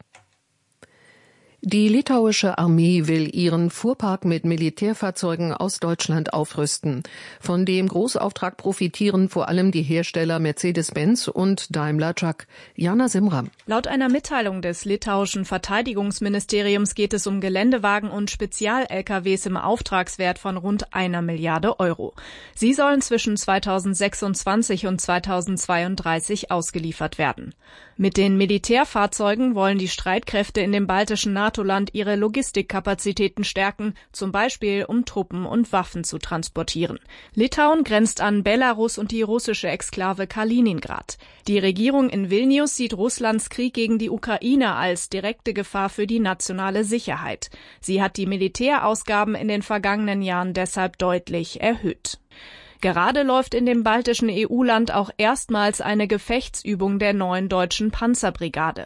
Die litauische Armee will ihren Fuhrpark mit Militärfahrzeugen aus Deutschland aufrüsten. Von dem Großauftrag profitieren vor allem die Hersteller Mercedes-Benz und Daimler Truck. Jana Simram. Laut einer Mitteilung des litauischen Verteidigungsministeriums geht es um Geländewagen und Spezial-L K Ws im Auftragswert von rund einer Milliarde Euro. Sie sollen zwischen zweitausendsechsundzwanzig und zweitausendzweiunddreißig ausgeliefert werden. Mit den Militärfahrzeugen wollen die Streitkräfte in dem baltischen NATO-Land ihre Logistikkapazitäten stärken, zum Beispiel um Truppen und Waffen zu transportieren. Litauen grenzt an Belarus und die russische Exklave Kaliningrad. Die Regierung in Vilnius sieht Russlands Krieg gegen die Ukraine als direkte Gefahr für die nationale Sicherheit. Sie hat die Militärausgaben in den vergangenen Jahren deshalb deutlich erhöht. Gerade läuft in dem baltischen E U-Land auch erstmals eine Gefechtsübung der neuen deutschen Panzerbrigade.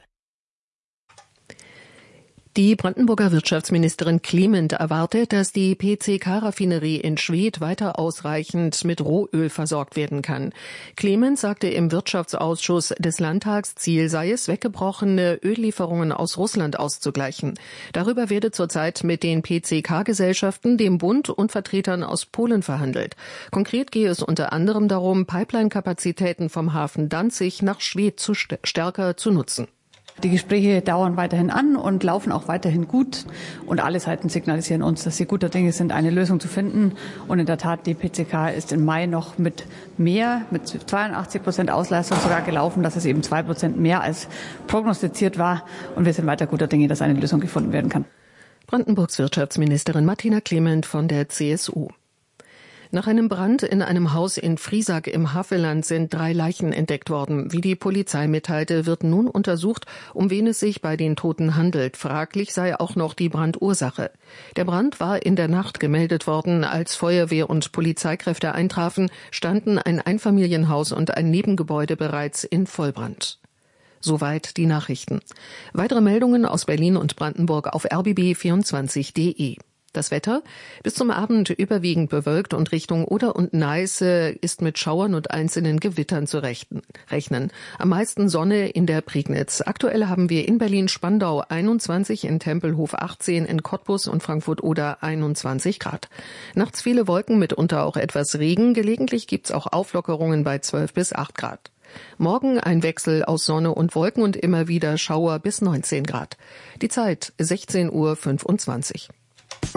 Die Brandenburger Wirtschaftsministerin Clement erwartet, dass die P C K-Raffinerie in Schwedt weiter ausreichend mit Rohöl versorgt werden kann. Clement sagte im Wirtschaftsausschuss des Landtags, Ziel sei es, weggebrochene Öllieferungen aus Russland auszugleichen. Darüber werde zurzeit mit den P C K-Gesellschaften, dem Bund und Vertretern aus Polen verhandelt. Konkret gehe es unter anderem darum, Pipeline-Kapazitäten vom Hafen Danzig nach Schwedt zu st- stärker zu nutzen. Die Gespräche dauern weiterhin an und laufen auch weiterhin gut. Und alle Seiten signalisieren uns, dass sie guter Dinge sind, eine Lösung zu finden. Und in der Tat, die P C K ist im Mai noch mit mehr, mit zweiundachtzig Prozent Auslastung sogar gelaufen. Das ist eben zwei Prozent mehr als prognostiziert war. Und wir sind weiter guter Dinge, dass eine Lösung gefunden werden kann. Brandenburgs Wirtschaftsministerin Martina Clement von der C S U. Nach einem Brand in einem Haus in Friesack im Havelland sind drei Leichen entdeckt worden. Wie die Polizei mitteilte, wird nun untersucht, um wen es sich bei den Toten handelt. Fraglich sei auch noch die Brandursache. Der Brand war in der Nacht gemeldet worden. Als Feuerwehr und Polizeikräfte eintrafen, standen ein Einfamilienhaus und ein Nebengebäude bereits in Vollbrand. Soweit die Nachrichten. Weitere Meldungen aus Berlin und Brandenburg auf r b b vierundzwanzig punkt d e. Das Wetter bis zum Abend überwiegend bewölkt und Richtung Oder und Neiße ist mit Schauern und einzelnen Gewittern zu rechnen. Am meisten Sonne in der Prignitz. Aktuell haben wir in Berlin-Spandau einundzwanzig, in Tempelhof achtzehn, in Cottbus und Frankfurt-Oder einundzwanzig Grad. Nachts viele Wolken, mitunter auch etwas Regen. Gelegentlich gibt's auch Auflockerungen bei zwölf bis acht Grad. Morgen ein Wechsel aus Sonne und Wolken und immer wieder Schauer bis neunzehn Grad. Die Zeit sechzehn Uhr fünfundzwanzig.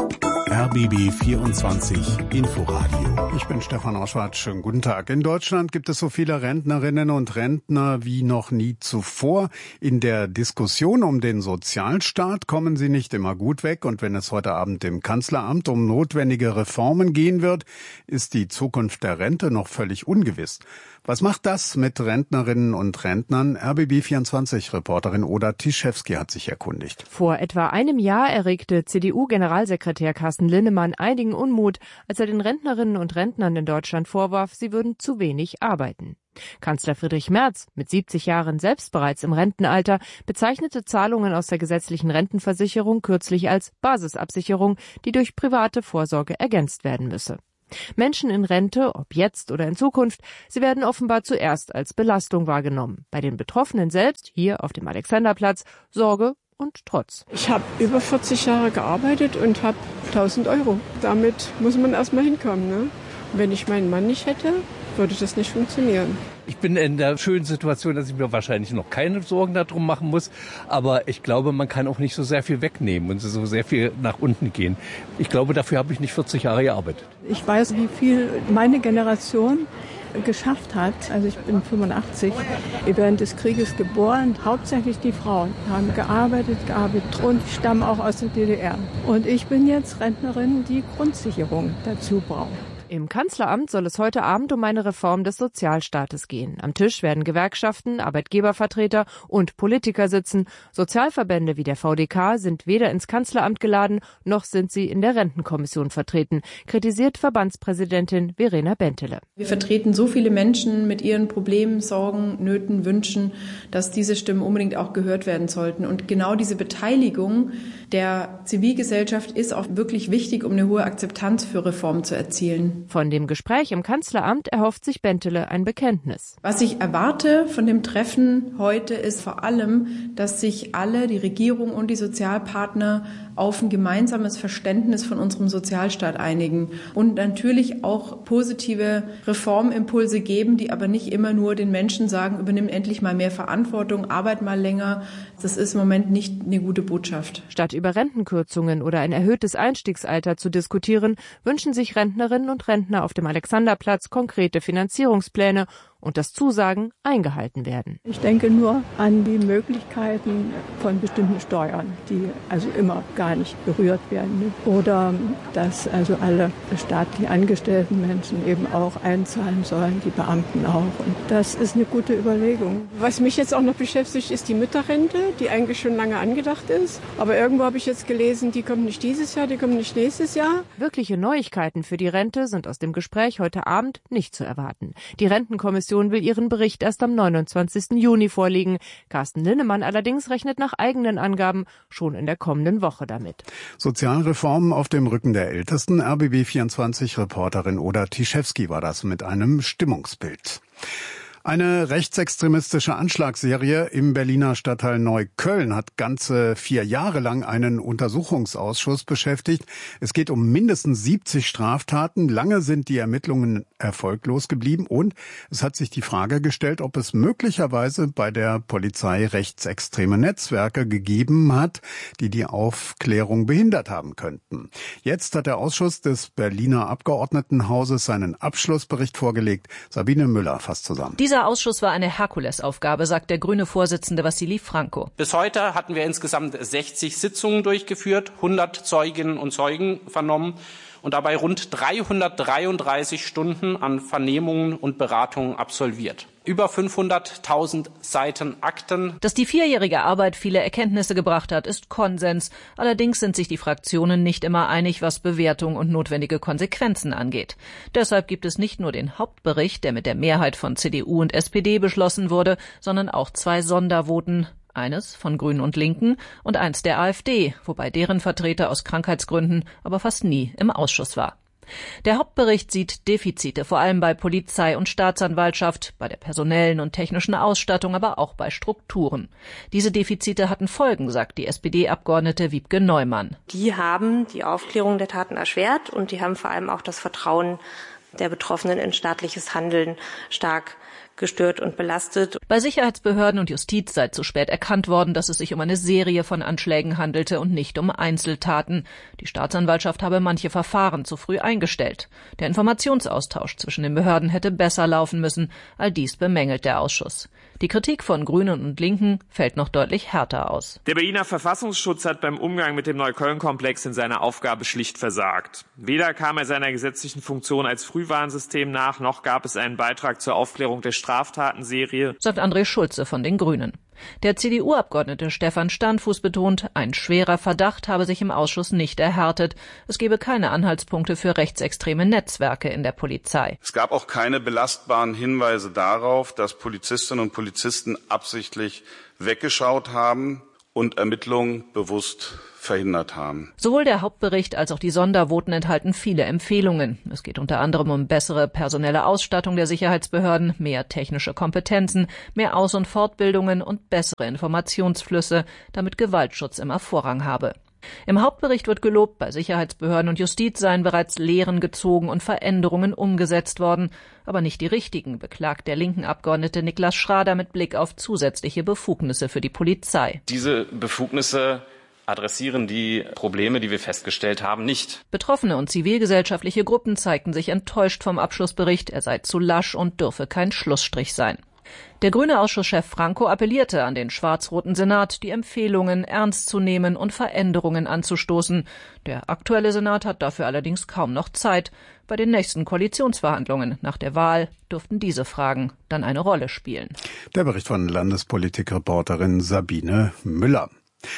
R B B vierundzwanzig Inforadio. Ich bin Stefan Oschwart. Schönen guten Tag. In Deutschland gibt es so viele Rentnerinnen und Rentner wie noch nie zuvor. In der Diskussion um den Sozialstaat kommen sie nicht immer gut weg. Und wenn es heute Abend im Kanzleramt um notwendige Reformen gehen wird, ist die Zukunft der Rente noch völlig ungewiss. Was macht das mit Rentnerinnen und Rentnern? R B B vierundzwanzig-Reporterin Oda Tischewski hat sich erkundigt. Vor etwa einem Jahr erregte C D U-Generalsekretär Carsten Linnemann einigen Unmut, als er den Rentnerinnen und Rentnern in Deutschland vorwarf, sie würden zu wenig arbeiten. Kanzler Friedrich Merz, mit siebzig Jahren selbst bereits im Rentenalter, bezeichnete Zahlungen aus der gesetzlichen Rentenversicherung kürzlich als Basisabsicherung, die durch private Vorsorge ergänzt werden müsse. Menschen in Rente, ob jetzt oder in Zukunft, sie werden offenbar zuerst als Belastung wahrgenommen. Bei den Betroffenen selbst, hier auf dem Alexanderplatz, Sorge und Trotz. Ich habe über vierzig Jahre gearbeitet und habe tausend Euro. Damit muss man erstmal hinkommen, ne? Wenn ich meinen Mann nicht hätte, würde das nicht funktionieren. Ich bin in der schönen Situation, dass ich mir wahrscheinlich noch keine Sorgen darum machen muss. Aber ich glaube, man kann auch nicht so sehr viel wegnehmen und so sehr viel nach unten gehen. Ich glaube, dafür habe ich nicht vierzig Jahre gearbeitet. Ich weiß, wie viel meine Generation geschafft hat. Also ich bin fünfundachtzig, während des Krieges geboren. Hauptsächlich die Frauen haben gearbeitet, gearbeitet und stammen auch aus der D D R. Und ich bin jetzt Rentnerin, die Grundsicherung dazu braucht. Im Kanzleramt soll es heute Abend um eine Reform des Sozialstaates gehen. Am Tisch werden Gewerkschaften, Arbeitgebervertreter und Politiker sitzen. Sozialverbände wie der V D K sind weder ins Kanzleramt geladen, noch sind sie in der Rentenkommission vertreten, kritisiert Verbandspräsidentin Verena Bentele. Wir vertreten so viele Menschen mit ihren Problemen, Sorgen, Nöten, Wünschen, dass diese Stimmen unbedingt auch gehört werden sollten. Und genau diese Beteiligung der Zivilgesellschaft ist auch wirklich wichtig, um eine hohe Akzeptanz für Reformen zu erzielen. Von dem Gespräch im Kanzleramt erhofft sich Bentele ein Bekenntnis. Was ich erwarte von dem Treffen heute ist vor allem, dass sich alle, die Regierung und die Sozialpartner, auf ein gemeinsames Verständnis von unserem Sozialstaat einigen und natürlich auch positive Reformimpulse geben, die aber nicht immer nur den Menschen sagen, übernimm endlich mal mehr Verantwortung, arbeit mal länger. Das ist im Moment nicht eine gute Botschaft. Statt über Rentenkürzungen oder ein erhöhtes Einstiegsalter zu diskutieren, wünschen sich Rentnerinnen und Rentner auf dem Alexanderplatz konkrete Finanzierungspläne und dass Zusagen eingehalten werden. Ich denke nur an die Möglichkeiten von bestimmten Steuern, die also immer gar nicht berührt werden. Oder dass also alle staatlich angestellten Menschen eben auch einzahlen sollen, die Beamten auch. Und das ist eine gute Überlegung. Was mich jetzt auch noch beschäftigt, ist die Mütterrente, die eigentlich schon lange angedacht ist. Aber irgendwo habe ich jetzt gelesen, die kommt nicht dieses Jahr, die kommt nicht nächstes Jahr. Wirkliche Neuigkeiten für die Rente sind aus dem Gespräch heute Abend nicht zu erwarten. Die Rentenkommission will ihren Bericht erst am neunundzwanzigsten Juni vorlegen. Carsten Linnemann allerdings rechnet nach eigenen Angaben schon in der kommenden Woche damit. Sozialreformen auf dem Rücken der Ältesten. R B B vierundzwanzig-Reporterin Oda Tischewski war das mit einem Stimmungsbild. Eine rechtsextremistische Anschlagsserie im Berliner Stadtteil Neukölln hat ganze vier Jahre lang einen Untersuchungsausschuss beschäftigt. Es geht um mindestens siebzig Straftaten. Lange sind die Ermittlungen erfolglos geblieben und es hat sich die Frage gestellt, ob es möglicherweise bei der Polizei rechtsextreme Netzwerke gegeben hat, die die Aufklärung behindert haben könnten. Jetzt hat der Ausschuss des Berliner Abgeordnetenhauses seinen Abschlussbericht vorgelegt. Sabine Müller fasst zusammen. Dieser Ausschuss war eine Herkulesaufgabe, sagt der grüne Vorsitzende Wassili Franco. Bis heute hatten wir insgesamt sechzig Sitzungen durchgeführt, hundert Zeuginnen und Zeugen vernommen und dabei rund dreihundertdreiunddreißig Stunden an Vernehmungen und Beratungen absolviert. Über fünfhunderttausend Seiten Akten. Dass die vierjährige Arbeit viele Erkenntnisse gebracht hat, ist Konsens. Allerdings sind sich die Fraktionen nicht immer einig, was Bewertung und notwendige Konsequenzen angeht. Deshalb gibt es nicht nur den Hauptbericht, der mit der Mehrheit von C D U und S P D beschlossen wurde, sondern auch zwei Sondervoten. Eines von Grünen und Linken und eins der AfD, wobei deren Vertreter aus Krankheitsgründen aber fast nie im Ausschuss war. Der Hauptbericht sieht Defizite, vor allem bei Polizei und Staatsanwaltschaft, bei der personellen und technischen Ausstattung, aber auch bei Strukturen. Diese Defizite hatten Folgen, sagt die S P D-Abgeordnete Wiebke Neumann. Die haben die Aufklärung der Taten erschwert und die haben vor allem auch das Vertrauen der Betroffenen in staatliches Handeln stark gestört und belastet. Bei Sicherheitsbehörden und Justiz sei zu spät erkannt worden, dass es sich um eine Serie von Anschlägen handelte und nicht um Einzeltaten. Die Staatsanwaltschaft habe manche Verfahren zu früh eingestellt. Der Informationsaustausch zwischen den Behörden hätte besser laufen müssen. All dies bemängelt der Ausschuss. Die Kritik von Grünen und Linken fällt noch deutlich härter aus. Der Berliner Verfassungsschutz hat beim Umgang mit dem Neukölln-Komplex in seiner Aufgabe schlicht versagt. Weder kam er seiner gesetzlichen Funktion als Frühwarnsystem nach, noch gab es einen Beitrag zur Aufklärung der Straftatenserie, sagt André Schulze von den Grünen. Der C D U-Abgeordnete Stefan Standfuß betont, ein schwerer Verdacht habe sich im Ausschuss nicht erhärtet. Es gebe keine Anhaltspunkte für rechtsextreme Netzwerke in der Polizei. Es gab auch keine belastbaren Hinweise darauf, dass Polizistinnen und Polizisten absichtlich weggeschaut haben und Ermittlungen bewusst verhindert haben. Sowohl der Hauptbericht als auch die Sondervoten enthalten viele Empfehlungen. Es geht unter anderem um bessere personelle Ausstattung der Sicherheitsbehörden, mehr technische Kompetenzen, mehr Aus- und Fortbildungen und bessere Informationsflüsse, damit Gewaltschutz immer Vorrang habe. Im Hauptbericht wird gelobt, bei Sicherheitsbehörden und Justiz seien bereits Lehren gezogen und Veränderungen umgesetzt worden, aber nicht die richtigen, beklagt der linken Abgeordnete Niklas Schrader mit Blick auf zusätzliche Befugnisse für die Polizei. Diese Befugnisse adressieren die Probleme, die wir festgestellt haben, nicht. Betroffene und zivilgesellschaftliche Gruppen zeigten sich enttäuscht vom Abschlussbericht, er sei zu lasch und dürfe kein Schlussstrich sein. Der grüne Ausschusschef Franco appellierte an den schwarz-roten Senat, die Empfehlungen ernst zu nehmen und Veränderungen anzustoßen. Der aktuelle Senat hat dafür allerdings kaum noch Zeit. Bei den nächsten Koalitionsverhandlungen nach der Wahl dürften diese Fragen dann eine Rolle spielen. Der Bericht von Landespolitikreporterin Sabine Müller.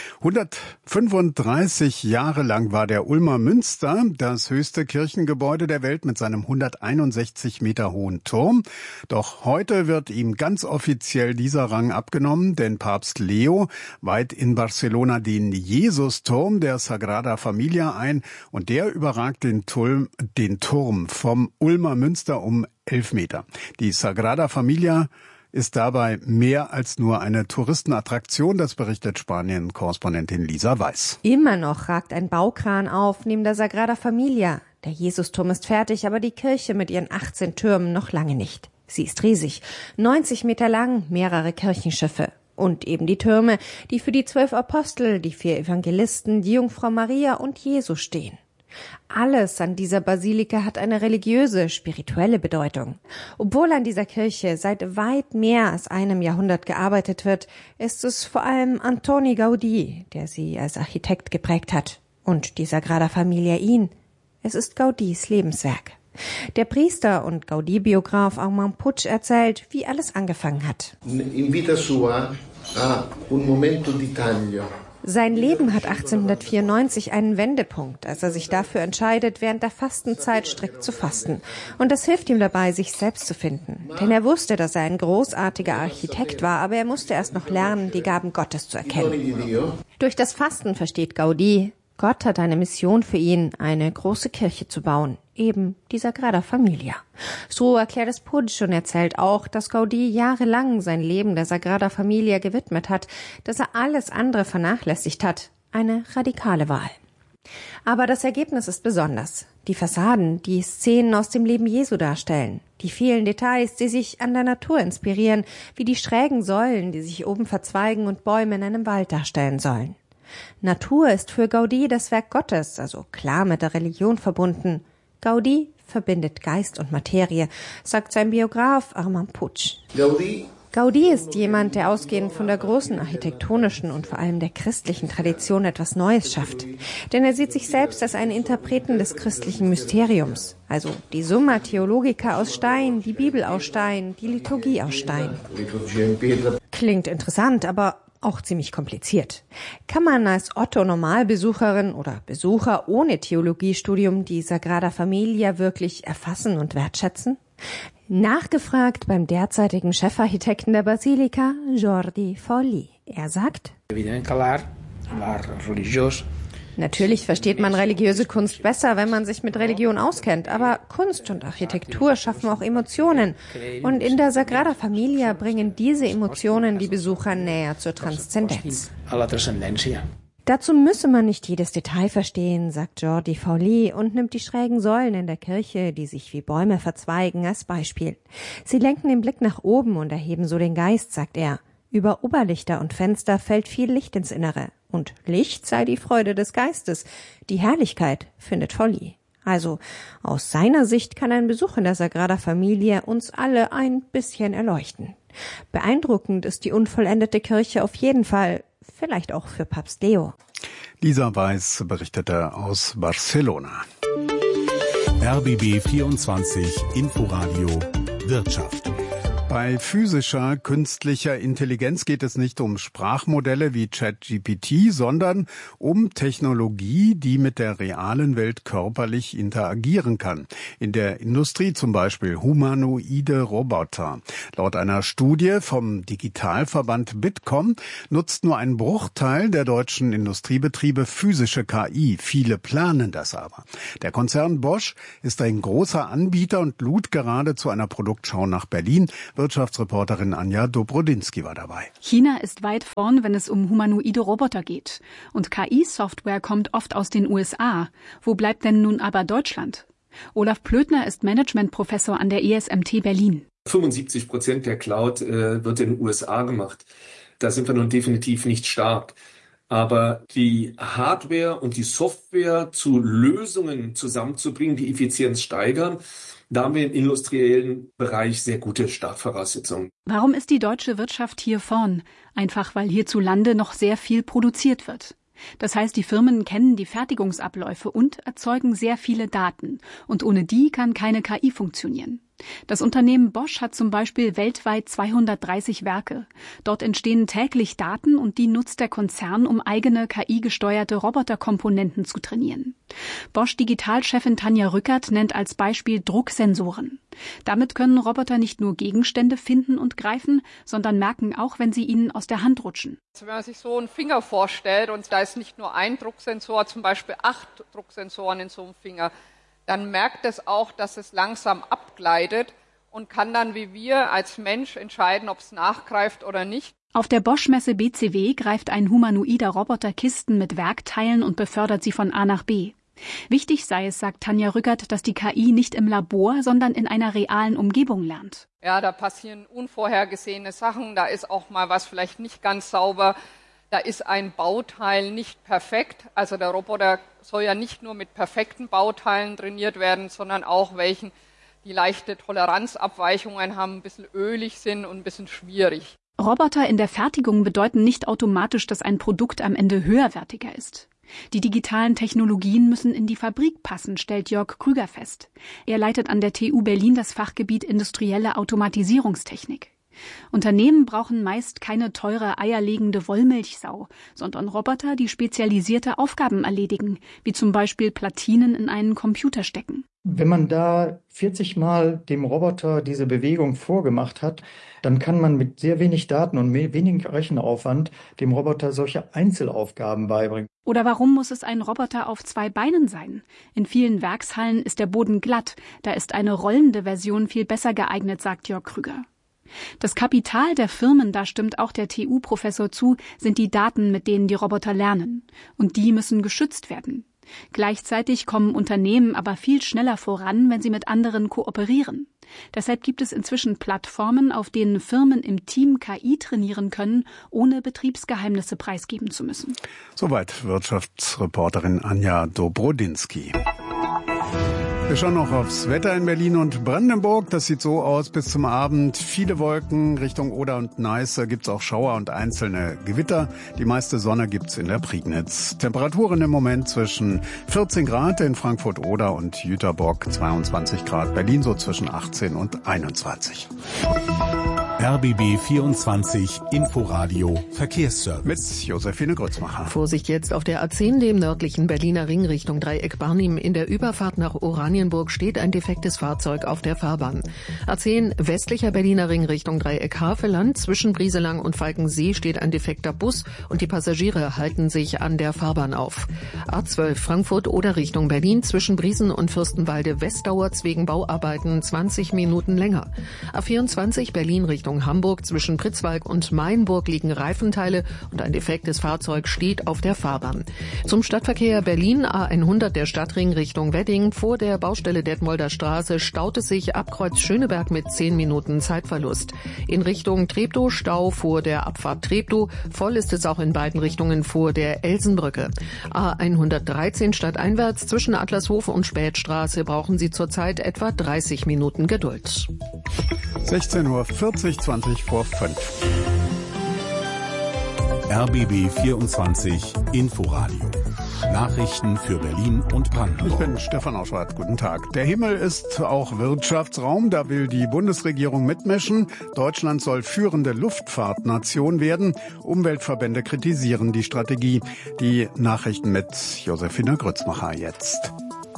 hundertfünfunddreißig Jahre lang war der Ulmer Münster das höchste Kirchengebäude der Welt mit seinem hunderteinundsechzig Meter hohen Turm. Doch heute wird ihm ganz offiziell dieser Rang abgenommen, denn Papst Leo weiht in Barcelona den Jesusturm der Sagrada Familia ein und der überragt den Turm, den Turm vom Ulmer Münster um elf Meter. Die Sagrada Familia ist dabei mehr als nur eine Touristenattraktion, das berichtet Spanien-Korrespondentin Lisa Weiß. Immer noch ragt ein Baukran auf neben der Sagrada Familia. Der Jesusturm ist fertig, aber die Kirche mit ihren achtzehn Türmen noch lange nicht. Sie ist riesig, neunzig Meter lang, mehrere Kirchenschiffe. Und eben die Türme, die für die zwölf Apostel, die vier Evangelisten, die Jungfrau Maria und Jesus stehen. Alles an dieser Basilika hat eine religiöse, spirituelle Bedeutung. Obwohl an dieser Kirche seit weit mehr als einem Jahrhundert gearbeitet wird, ist es vor allem Antoni Gaudí, der sie als Architekt geprägt hat. Und die Sagrada Familia ihn. Es ist Gaudís Lebenswerk. Der Priester und Gaudí-Biograf Armand Puig erzählt, wie alles angefangen hat. In vita sua ha un momento di taglio. Sein Leben hat achtzehnhundertvierundneunzig einen Wendepunkt, als er sich dafür entscheidet, während der Fastenzeit strikt zu fasten. Und das hilft ihm dabei, sich selbst zu finden. Denn er wusste, dass er ein großartiger Architekt war, aber er musste erst noch lernen, die Gaben Gottes zu erkennen. Durch das Fasten versteht Gaudí, Gott hat eine Mission für ihn, eine große Kirche zu bauen. Eben die Sagrada Familia. So erklärt es Puig und erzählt auch, dass Gaudí jahrelang sein Leben der Sagrada Familia gewidmet hat, dass er alles andere vernachlässigt hat. Eine radikale Wahl. Aber das Ergebnis ist besonders. Die Fassaden, die Szenen aus dem Leben Jesu darstellen. Die vielen Details, die sich an der Natur inspirieren, wie die schrägen Säulen, die sich oben verzweigen und Bäume in einem Wald darstellen sollen. Natur ist für Gaudí das Werk Gottes, also klar mit der Religion verbunden. Gaudí verbindet Geist und Materie, sagt sein Biograf Armand Puig. Gaudí. Gaudí ist jemand, der ausgehend von der großen architektonischen und vor allem der christlichen Tradition etwas Neues schafft. Denn er sieht sich selbst als einen Interpreten des christlichen Mysteriums. Also die Summa Theologica aus Stein, die Bibel aus Stein, die Liturgie aus Stein. Klingt interessant, aber auch ziemlich kompliziert. Kann man als Otto-Normalbesucherin oder Besucher ohne Theologiestudium die Sagrada Familia wirklich erfassen und wertschätzen? Nachgefragt beim derzeitigen Chefarchitekten der Basilika, Jordi Folli. Er sagt: Natürlich versteht man religiöse Kunst besser, wenn man sich mit Religion auskennt, aber Kunst und Architektur schaffen auch Emotionen. Und in der Sagrada Familia bringen diese Emotionen die Besucher näher zur Transzendenz. Dazu müsse man nicht jedes Detail verstehen, sagt Jordi Fauli und nimmt die schrägen Säulen in der Kirche, die sich wie Bäume verzweigen, als Beispiel. Sie lenken den Blick nach oben und erheben so den Geist, sagt er. Über Oberlichter und Fenster fällt viel Licht ins Innere. Und Licht sei die Freude des Geistes. Die Herrlichkeit, findet Fauli. Also aus seiner Sicht kann ein Besuch in der Sagrada Familia uns alle ein bisschen erleuchten. Beeindruckend ist die unvollendete Kirche auf jeden Fall, vielleicht auch für Papst Leo. Lisa Weiß berichtete aus Barcelona. R B B vierundzwanzig Inforadio Wirtschaft. Bei physischer künstlicher Intelligenz geht es nicht um Sprachmodelle wie ChatGPT, sondern um Technologie, die mit der realen Welt körperlich interagieren kann. In der Industrie zum Beispiel humanoide Roboter. Laut einer Studie vom Digitalverband Bitkom nutzt nur ein Bruchteil der deutschen Industriebetriebe physische K I. Viele planen das aber. Der Konzern Bosch ist ein großer Anbieter und lud gerade zu einer Produktschau nach Berlin. Wirtschaftsreporterin Anja Dobrodinsky war dabei. China ist weit vorn, wenn es um humanoide Roboter geht. Und K I-Software kommt oft aus den U S A. Wo bleibt denn nun aber Deutschland? Olaf Plötner ist Managementprofessor an der E S M T Berlin. fünfundsiebzig Prozent der Cloud äh, wird in den U S A gemacht. Da sind wir nun definitiv nicht stark. Aber die Hardware und die Software zu Lösungen zusammenzubringen, die Effizienz steigern, da haben wir im industriellen Bereich sehr gute Startvoraussetzungen. Warum ist die deutsche Wirtschaft hier vorn? Einfach weil hierzulande noch sehr viel produziert wird. Das heißt, die Firmen kennen die Fertigungsabläufe und erzeugen sehr viele Daten. Und ohne die kann keine K I funktionieren. Das Unternehmen Bosch hat zum Beispiel weltweit zweihundertdreißig Werke. Dort entstehen täglich Daten und die nutzt der Konzern, um eigene K I-gesteuerte Roboterkomponenten zu trainieren. Bosch-Digitalchefin Tanja Rückert nennt als Beispiel Drucksensoren. Damit können Roboter nicht nur Gegenstände finden und greifen, sondern merken auch, wenn sie ihnen aus der Hand rutschen. Also wenn man sich so einen Finger vorstellt und da ist nicht nur ein Drucksensor, zum Beispiel acht Drucksensoren in so einem Finger, dann merkt es auch, dass es langsam abgleitet und kann dann wie wir als Mensch entscheiden, ob es nachgreift oder nicht. Auf der Bosch-Messe B C W greift ein humanoider Roboter Kisten mit Werkteilen und befördert sie von A nach B. Wichtig sei es, sagt Tanja Rückert, dass die K I nicht im Labor, sondern in einer realen Umgebung lernt. Ja, da passieren unvorhergesehene Sachen, da ist auch mal was vielleicht nicht ganz sauber. Da ist ein Bauteil nicht perfekt. Also der Roboter soll ja nicht nur mit perfekten Bauteilen trainiert werden, sondern auch welchen, die leichte Toleranzabweichungen haben, ein bisschen ölig sind und ein bisschen schwierig. Roboter in der Fertigung bedeuten nicht automatisch, dass ein Produkt am Ende höherwertiger ist. Die digitalen Technologien müssen in die Fabrik passen, stellt Jörg Krüger fest. Er leitet an der T U Berlin das Fachgebiet Industrielle Automatisierungstechnik. Unternehmen brauchen meist keine teure eierlegende Wollmilchsau, sondern Roboter, die spezialisierte Aufgaben erledigen, wie zum Beispiel Platinen in einen Computer stecken. Wenn man da vierzig Mal dem Roboter diese Bewegung vorgemacht hat, dann kann man mit sehr wenig Daten und wenig Rechenaufwand dem Roboter solche Einzelaufgaben beibringen. Oder warum muss es ein Roboter auf zwei Beinen sein? In vielen Werkshallen ist der Boden glatt, da ist eine rollende Version viel besser geeignet, sagt Jörg Krüger. Das Kapital der Firmen, da stimmt auch der T U-Professor zu, sind die Daten, mit denen die Roboter lernen. Und die müssen geschützt werden. Gleichzeitig kommen Unternehmen aber viel schneller voran, wenn sie mit anderen kooperieren. Deshalb gibt es inzwischen Plattformen, auf denen Firmen im Team K I trainieren können, ohne Betriebsgeheimnisse preisgeben zu müssen. Soweit Wirtschaftsreporterin Anja Dobrodinsky. Wir schauen noch aufs Wetter in Berlin und Brandenburg. Das sieht so aus bis zum Abend. Viele Wolken Richtung Oder und Neiße. Gibt's auch Schauer und einzelne Gewitter. Die meiste Sonne gibt's in der Prignitz. Temperaturen im Moment zwischen vierzehn Grad in Frankfurt-Oder und Jüterbock, zweiundzwanzig Grad. Berlin so zwischen achtzehn und einundzwanzig. R B B vierundzwanzig Inforadio Verkehrsservice. Mit Josephine Grützmacher. Vorsicht jetzt auf der A zehn, dem nördlichen Berliner Ring Richtung Dreieck Barnim. In der Überfahrt nach Oranienburg steht ein defektes Fahrzeug auf der Fahrbahn. A zehn, westlicher Berliner Ring Richtung Dreieck Havelland. Zwischen Brieselang und Falkensee steht ein defekter Bus und die Passagiere halten sich an der Fahrbahn auf. A zwölf, Frankfurt oder Richtung Berlin. Zwischen Briesen und Fürstenwalde West dauert's wegen Bauarbeiten zwanzig Minuten länger. A vierundzwanzig, Berlin Richtung Richtung Hamburg. Zwischen Pritzwalk und Mayenburg liegen Reifenteile und ein defektes Fahrzeug steht auf der Fahrbahn. Zum Stadtverkehr Berlin A hundert, der Stadtring Richtung Wedding. Vor der Baustelle Detmolder Straße staut es sich ab Kreuz Schöneberg mit zehn Minuten Zeitverlust. In Richtung Treptow Stau vor der Abfahrt Treptow. Voll ist es auch in beiden Richtungen vor der Elsenbrücke. A hundertdreizehn stadteinwärts zwischen Adlershof und Spätstraße brauchen Sie zurzeit etwa dreißig Minuten Geduld. sechzehn Uhr vierzig, zwanzig vor fünf. R B B vierundzwanzig Inforadio. Nachrichten für Berlin und Brandenburg. Ich bin Stefan Auschwart. Guten Tag. Der Himmel ist auch Wirtschaftsraum. Da will die Bundesregierung mitmischen. Deutschland soll führende Luftfahrtnation werden. Umweltverbände kritisieren die Strategie. Die Nachrichten mit Josefina Grützmacher jetzt.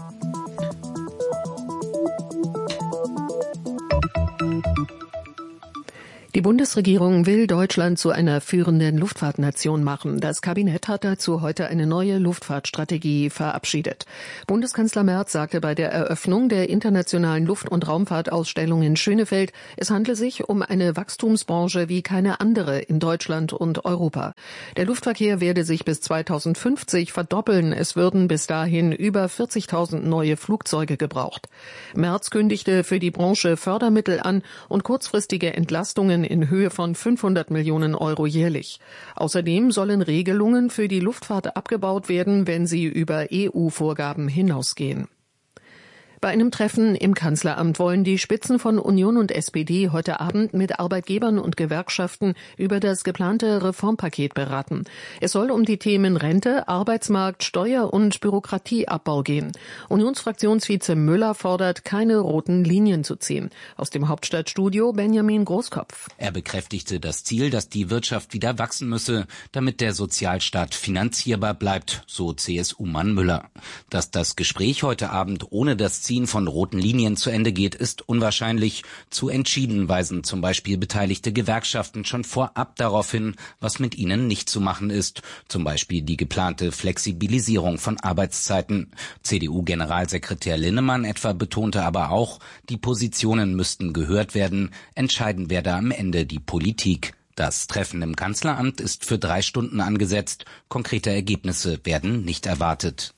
Die Bundesregierung will Deutschland zu einer führenden Luftfahrtnation machen. Das Kabinett hat dazu heute eine neue Luftfahrtstrategie verabschiedet. Bundeskanzler Merz sagte bei der Eröffnung der internationalen Luft- und Raumfahrtausstellung in Schönefeld, es handle sich um eine Wachstumsbranche wie keine andere in Deutschland und Europa. Der Luftverkehr werde sich bis zweitausendfünfzig verdoppeln. Es würden bis dahin über vierzigtausend neue Flugzeuge gebraucht. Merz kündigte für die Branche Fördermittel an und kurzfristige Entlastungen in Höhe von fünfhundert Millionen Euro jährlich. Außerdem sollen Regelungen für die Luftfahrt abgebaut werden, wenn sie über E U-Vorgaben hinausgehen. Bei einem Treffen im Kanzleramt wollen die Spitzen von Union und S P D heute Abend mit Arbeitgebern und Gewerkschaften über das geplante Reformpaket beraten. Es soll um die Themen Rente, Arbeitsmarkt, Steuer- und Bürokratieabbau gehen. Unionsfraktionsvize Müller fordert, keine roten Linien zu ziehen. Aus dem Hauptstadtstudio Benjamin Großkopf. Er bekräftigte das Ziel, dass die Wirtschaft wieder wachsen müsse, damit der Sozialstaat finanzierbar bleibt, so C S U-Mann Müller. Dass das Gespräch heute Abend ohne das Ziel von roten Linien zu Ende geht, ist unwahrscheinlich. Zu entschieden weisen zum Beispiel beteiligte Gewerkschaften schon vorab darauf hin, was mit ihnen nicht zu machen ist. Zum Beispiel die geplante Flexibilisierung von Arbeitszeiten. C D U-Generalsekretär Linnemann etwa betonte aber auch, die Positionen müssten gehört werden. Entscheiden werde am Ende die Politik. Das Treffen im Kanzleramt ist für drei Stunden angesetzt. Konkrete Ergebnisse werden nicht erwartet.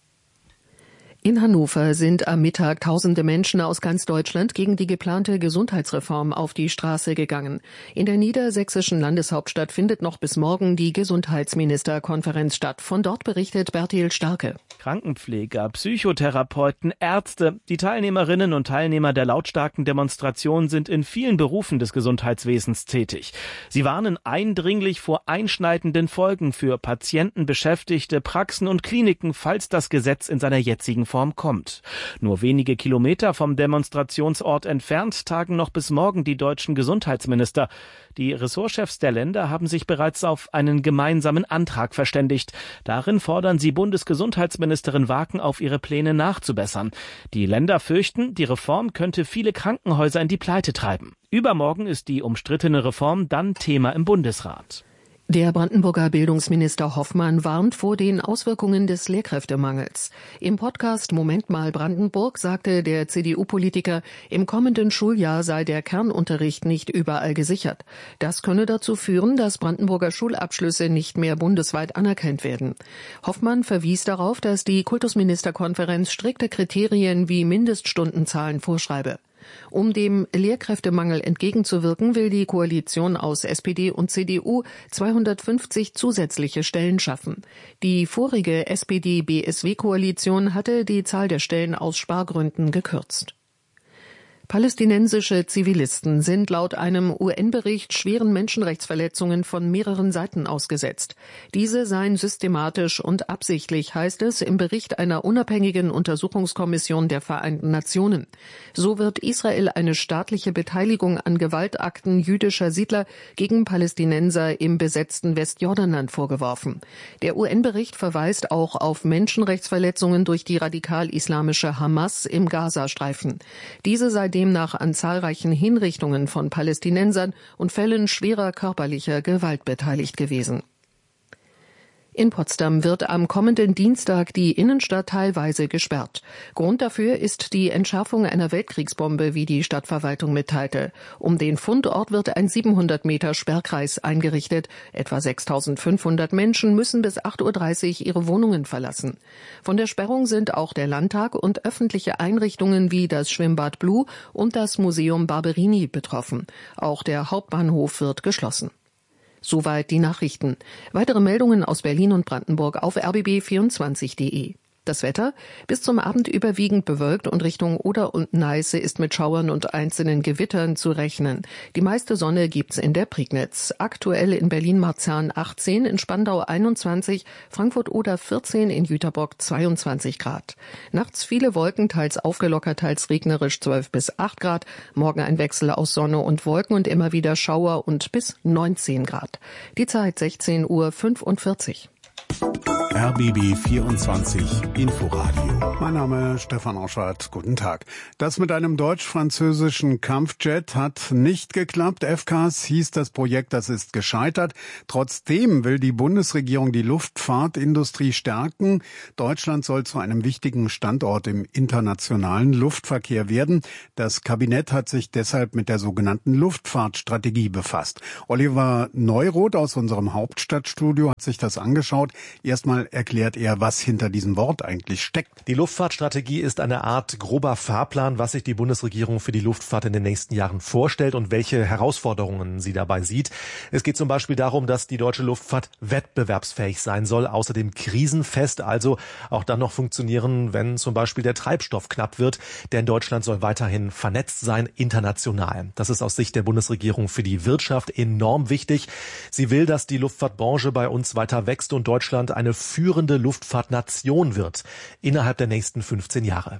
In Hannover sind am Mittag tausende Menschen aus ganz Deutschland gegen die geplante Gesundheitsreform auf die Straße gegangen. In der niedersächsischen Landeshauptstadt findet noch bis morgen die Gesundheitsministerkonferenz statt. Von dort berichtet Bertil Starke. Krankenpfleger, Psychotherapeuten, Ärzte, die Teilnehmerinnen und Teilnehmer der lautstarken Demonstration sind in vielen Berufen des Gesundheitswesens tätig. Sie warnen eindringlich vor einschneidenden Folgen für Patienten, Beschäftigte, Praxen und Kliniken, falls das Gesetz in seiner jetzigen Form kommt. Nur wenige Kilometer vom Demonstrationsort entfernt tagen noch bis morgen die deutschen Gesundheitsminister. Die Ressortchefs der Länder haben sich bereits auf einen gemeinsamen Antrag verständigt. Darin fordern sie Bundesgesundheitsministerin Waken auf, ihre Pläne nachzubessern. Die Länder fürchten, die Reform könnte viele Krankenhäuser in die Pleite treiben. Übermorgen ist die umstrittene Reform dann Thema im Bundesrat. Der Brandenburger Bildungsminister Hoffmann warnt vor den Auswirkungen des Lehrkräftemangels. Im Podcast Moment mal Brandenburg sagte der C D U-Politiker, im kommenden Schuljahr sei der Kernunterricht nicht überall gesichert. Das könne dazu führen, dass Brandenburger Schulabschlüsse nicht mehr bundesweit anerkannt werden. Hoffmann verwies darauf, dass die Kultusministerkonferenz strikte Kriterien wie Mindeststundenzahlen vorschreibe. Um dem Lehrkräftemangel entgegenzuwirken, will die Koalition aus S P D und C D U zweihundertfünfzig zusätzliche Stellen schaffen. Die vorige S P D-B S W-Koalition hatte die Zahl der Stellen aus Spargründen gekürzt. Palästinensische Zivilisten sind laut einem U N-Bericht schweren Menschenrechtsverletzungen von mehreren Seiten ausgesetzt. Diese seien systematisch und absichtlich, heißt es im Bericht einer unabhängigen Untersuchungskommission der Vereinten Nationen. So wird Israel eine staatliche Beteiligung an Gewaltakten jüdischer Siedler gegen Palästinenser im besetzten Westjordanland vorgeworfen. Der U N-Bericht verweist auch auf Menschenrechtsverletzungen durch die radikal-islamische Hamas im Gazastreifen. Diese sei demnach an zahlreichen Hinrichtungen von Palästinensern und Fällen schwerer körperlicher Gewalt beteiligt gewesen. In Potsdam wird am kommenden Dienstag die Innenstadt teilweise gesperrt. Grund dafür ist die Entschärfung einer Weltkriegsbombe, wie die Stadtverwaltung mitteilte. Um den Fundort wird ein siebenhundert Meter Sperrkreis eingerichtet. Etwa sechstausendfünfhundert Menschen müssen bis acht Uhr dreißig ihre Wohnungen verlassen. Von der Sperrung sind auch der Landtag und öffentliche Einrichtungen wie das Schwimmbad Blue und das Museum Barberini betroffen. Auch der Hauptbahnhof wird geschlossen. Soweit die Nachrichten. Weitere Meldungen aus Berlin und Brandenburg auf r b b vierundzwanzig punkt d e. Das Wetter? Bis zum Abend überwiegend bewölkt und Richtung Oder und Neiße ist mit Schauern und einzelnen Gewittern zu rechnen. Die meiste Sonne gibt's in der Prignitz. Aktuell in Berlin-Marzahn achtzehn, in Spandau einundzwanzig, Frankfurt-Oder vierzehn, in Jüterbock zweiundzwanzig Grad. Nachts viele Wolken, teils aufgelockert, teils regnerisch zwölf bis acht Grad. Morgen ein Wechsel aus Sonne und Wolken und immer wieder Schauer und bis neunzehn Grad. Die Zeit sechzehn Uhr fünfundvierzig. R B B vierundzwanzig Inforadio. Mein Name ist Stefan Auschwart. Guten Tag. Das mit einem deutsch-französischen Kampfjet hat nicht geklappt. F C A S hieß das Projekt, das ist gescheitert. Trotzdem will die Bundesregierung die Luftfahrtindustrie stärken. Deutschland soll zu einem wichtigen Standort im internationalen Luftverkehr werden. Das Kabinett hat sich deshalb mit der sogenannten Luftfahrtstrategie befasst. Oliver Neuroth aus unserem Hauptstadtstudio hat sich das angeschaut. Erstmal erklärt er, was hinter diesem Wort eigentlich steckt. Die Luftfahrtstrategie ist eine Art grober Fahrplan, was sich die Bundesregierung für die Luftfahrt in den nächsten Jahren vorstellt und welche Herausforderungen sie dabei sieht. Es geht zum Beispiel darum, dass die deutsche Luftfahrt wettbewerbsfähig sein soll, außerdem krisenfest, also auch dann noch funktionieren, wenn zum Beispiel der Treibstoff knapp wird. Denn Deutschland soll weiterhin vernetzt sein, international. Das ist aus Sicht der Bundesregierung für die Wirtschaft enorm wichtig. Sie will, dass die Luftfahrtbranche bei uns weiter wächst und Deutschland eine führende Luftfahrtnation wird innerhalb der nächsten fünfzehn Jahre.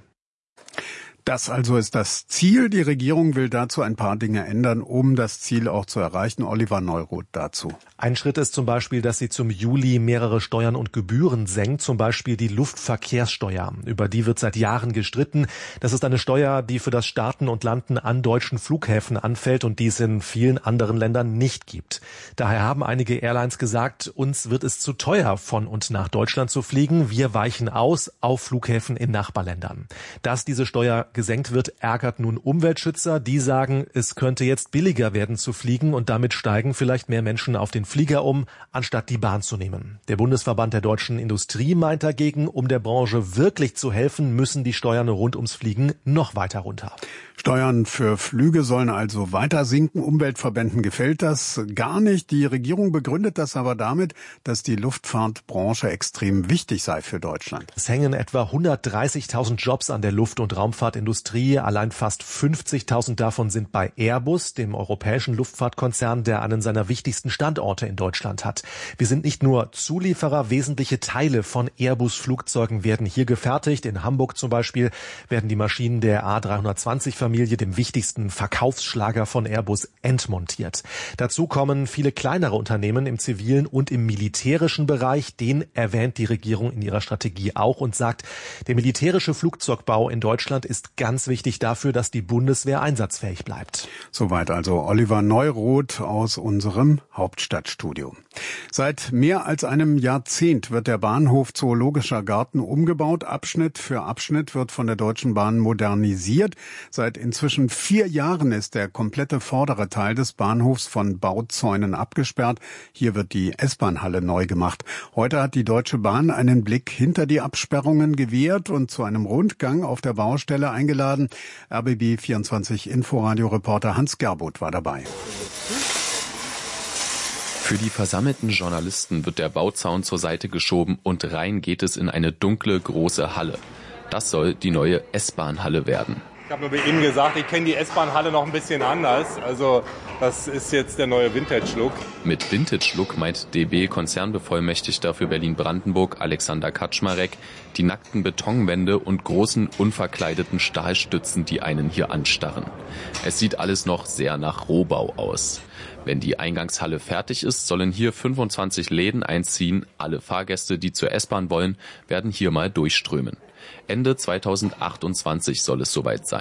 Das also ist das Ziel. Die Regierung will dazu ein paar Dinge ändern, um das Ziel auch zu erreichen. Oliver Neuroth dazu. Ein Schritt ist zum Beispiel, dass sie zum Juli mehrere Steuern und Gebühren senkt, zum Beispiel die Luftverkehrssteuer. Über die wird seit Jahren gestritten. Das ist eine Steuer, die für das Starten und Landen an deutschen Flughäfen anfällt und die es in vielen anderen Ländern nicht gibt. Daher haben einige Airlines gesagt, uns wird es zu teuer, von und nach Deutschland zu fliegen. Wir weichen aus auf Flughäfen in Nachbarländern. Dass diese Steuer gesenkt wird, ärgert nun Umweltschützer. Die sagen, es könnte jetzt billiger werden zu fliegen und damit steigen vielleicht mehr Menschen auf den Flieger um, anstatt die Bahn zu nehmen. Der Bundesverband der deutschen Industrie meint dagegen, um der Branche wirklich zu helfen, müssen die Steuern rund ums Fliegen noch weiter runter. Steuern für Flüge sollen also weiter sinken. Umweltverbänden gefällt das gar nicht. Die Regierung begründet das aber damit, dass die Luftfahrtbranche extrem wichtig sei für Deutschland. Es hängen etwa hundertdreißigtausend Jobs an der Luft- und Raumfahrtindustrie. Allein fast fünfzigtausend davon sind bei Airbus, dem europäischen Luftfahrtkonzern, der einen seiner wichtigsten Standorte in Deutschland hat. Wir sind nicht nur Zulieferer, wesentliche Teile von Airbus-Flugzeugen werden hier gefertigt. In Hamburg zum Beispiel werden die Maschinen der A dreihundertzwanzig Familie, dem wichtigsten Verkaufsschlager von Airbus, entmontiert. Dazu kommen viele kleinere Unternehmen im zivilen und im militärischen Bereich. Den erwähnt die Regierung in ihrer Strategie auch und sagt, der militärische Flugzeugbau in Deutschland ist ganz wichtig dafür, dass die Bundeswehr einsatzfähig bleibt. Soweit also Oliver Neuroth aus unserem Hauptstadtstudio. Seit mehr als einem Jahrzehnt wird der Bahnhof Zoologischer Garten umgebaut. Abschnitt für Abschnitt wird von der Deutschen Bahn modernisiert. Seit inzwischen vier Jahren ist der komplette vordere Teil des Bahnhofs von Bauzäunen abgesperrt. Hier wird die S-Bahn-Halle neu gemacht. Heute hat die Deutsche Bahn einen Blick hinter die Absperrungen gewährt und zu einem Rundgang auf der Baustelle eingeladen. R B B vierundzwanzig Inforadio-Reporter Hans Gerbuth war dabei. Für die versammelten Journalisten wird der Bauzaun zur Seite geschoben und rein geht es in eine dunkle, große Halle. Das soll die neue S-Bahn-Halle werden. Ich habe nur bei Ihnen gesagt, ich kenne die S-Bahn-Halle noch ein bisschen anders. Also das ist jetzt der neue Vintage-Look. Mit Vintage-Look meint D B-Konzernbevollmächtigter für Berlin-Brandenburg Alexander Kaczmarek die nackten Betonwände und großen, unverkleideten Stahlstützen, die einen hier anstarren. Es sieht alles noch sehr nach Rohbau aus. Wenn die Eingangshalle fertig ist, sollen hier fünfundzwanzig Läden einziehen. Alle Fahrgäste, die zur S-Bahn wollen, werden hier mal durchströmen. Ende zweitausendachtundzwanzig soll es soweit sein.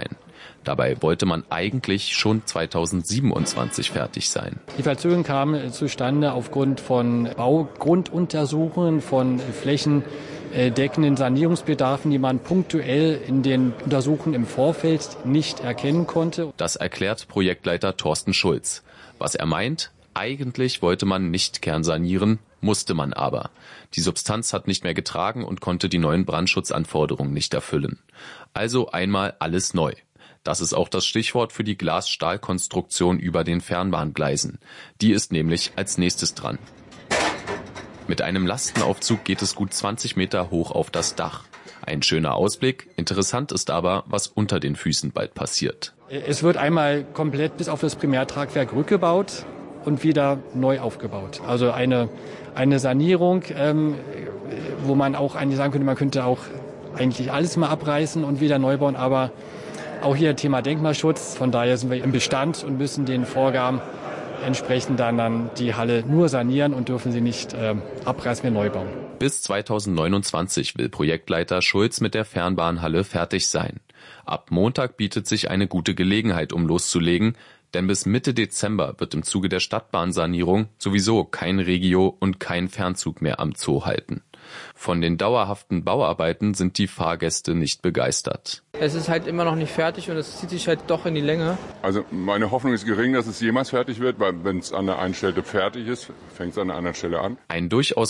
Dabei wollte man eigentlich schon zweitausendsiebenundzwanzig fertig sein. Die Verzögerung kam zustande aufgrund von Baugrunduntersuchungen, von flächendeckenden Sanierungsbedarfen, die man punktuell in den Untersuchungen im Vorfeld nicht erkennen konnte. Das erklärt Projektleiter Thorsten Schulz. Was er meint? Eigentlich wollte man nicht kernsanieren, musste man aber. Die Substanz hat nicht mehr getragen und konnte die neuen Brandschutzanforderungen nicht erfüllen. Also einmal alles neu. Das ist auch das Stichwort für die Glas-Stahl-Konstruktion über den Fernbahngleisen. Die ist nämlich als nächstes dran. Mit einem Lastenaufzug geht es gut zwanzig Meter hoch auf das Dach. Ein schöner Ausblick. Interessant ist aber, was unter den Füßen bald passiert. Es wird einmal komplett bis auf das Primärtragwerk rückgebaut und wieder neu aufgebaut. Also eine, eine Sanierung, ähm, wo man auch eigentlich sagen könnte, man könnte auch eigentlich alles mal abreißen und wieder neu bauen. Aber auch hier Thema Denkmalschutz. Von daher sind wir im Bestand und müssen den Vorgaben entsprechend dann, dann die Halle nur sanieren und dürfen sie nicht äh, abreißen, mehr neu bauen. Bis zweitausendneunundzwanzig will Projektleiter Schulz mit der Fernbahnhalle fertig sein. Ab Montag bietet sich eine gute Gelegenheit, um loszulegen, denn bis Mitte Dezember wird im Zuge der Stadtbahnsanierung sowieso kein Regio und kein Fernzug mehr am Zoo halten. Von den dauerhaften Bauarbeiten sind die Fahrgäste nicht begeistert. Es ist halt immer noch nicht fertig und es zieht sich halt doch in die Länge. Also meine Hoffnung ist gering, dass es jemals fertig wird, weil wenn es an der einen Stelle fertig ist, fängt es an der anderen Stelle an. Ein durchaus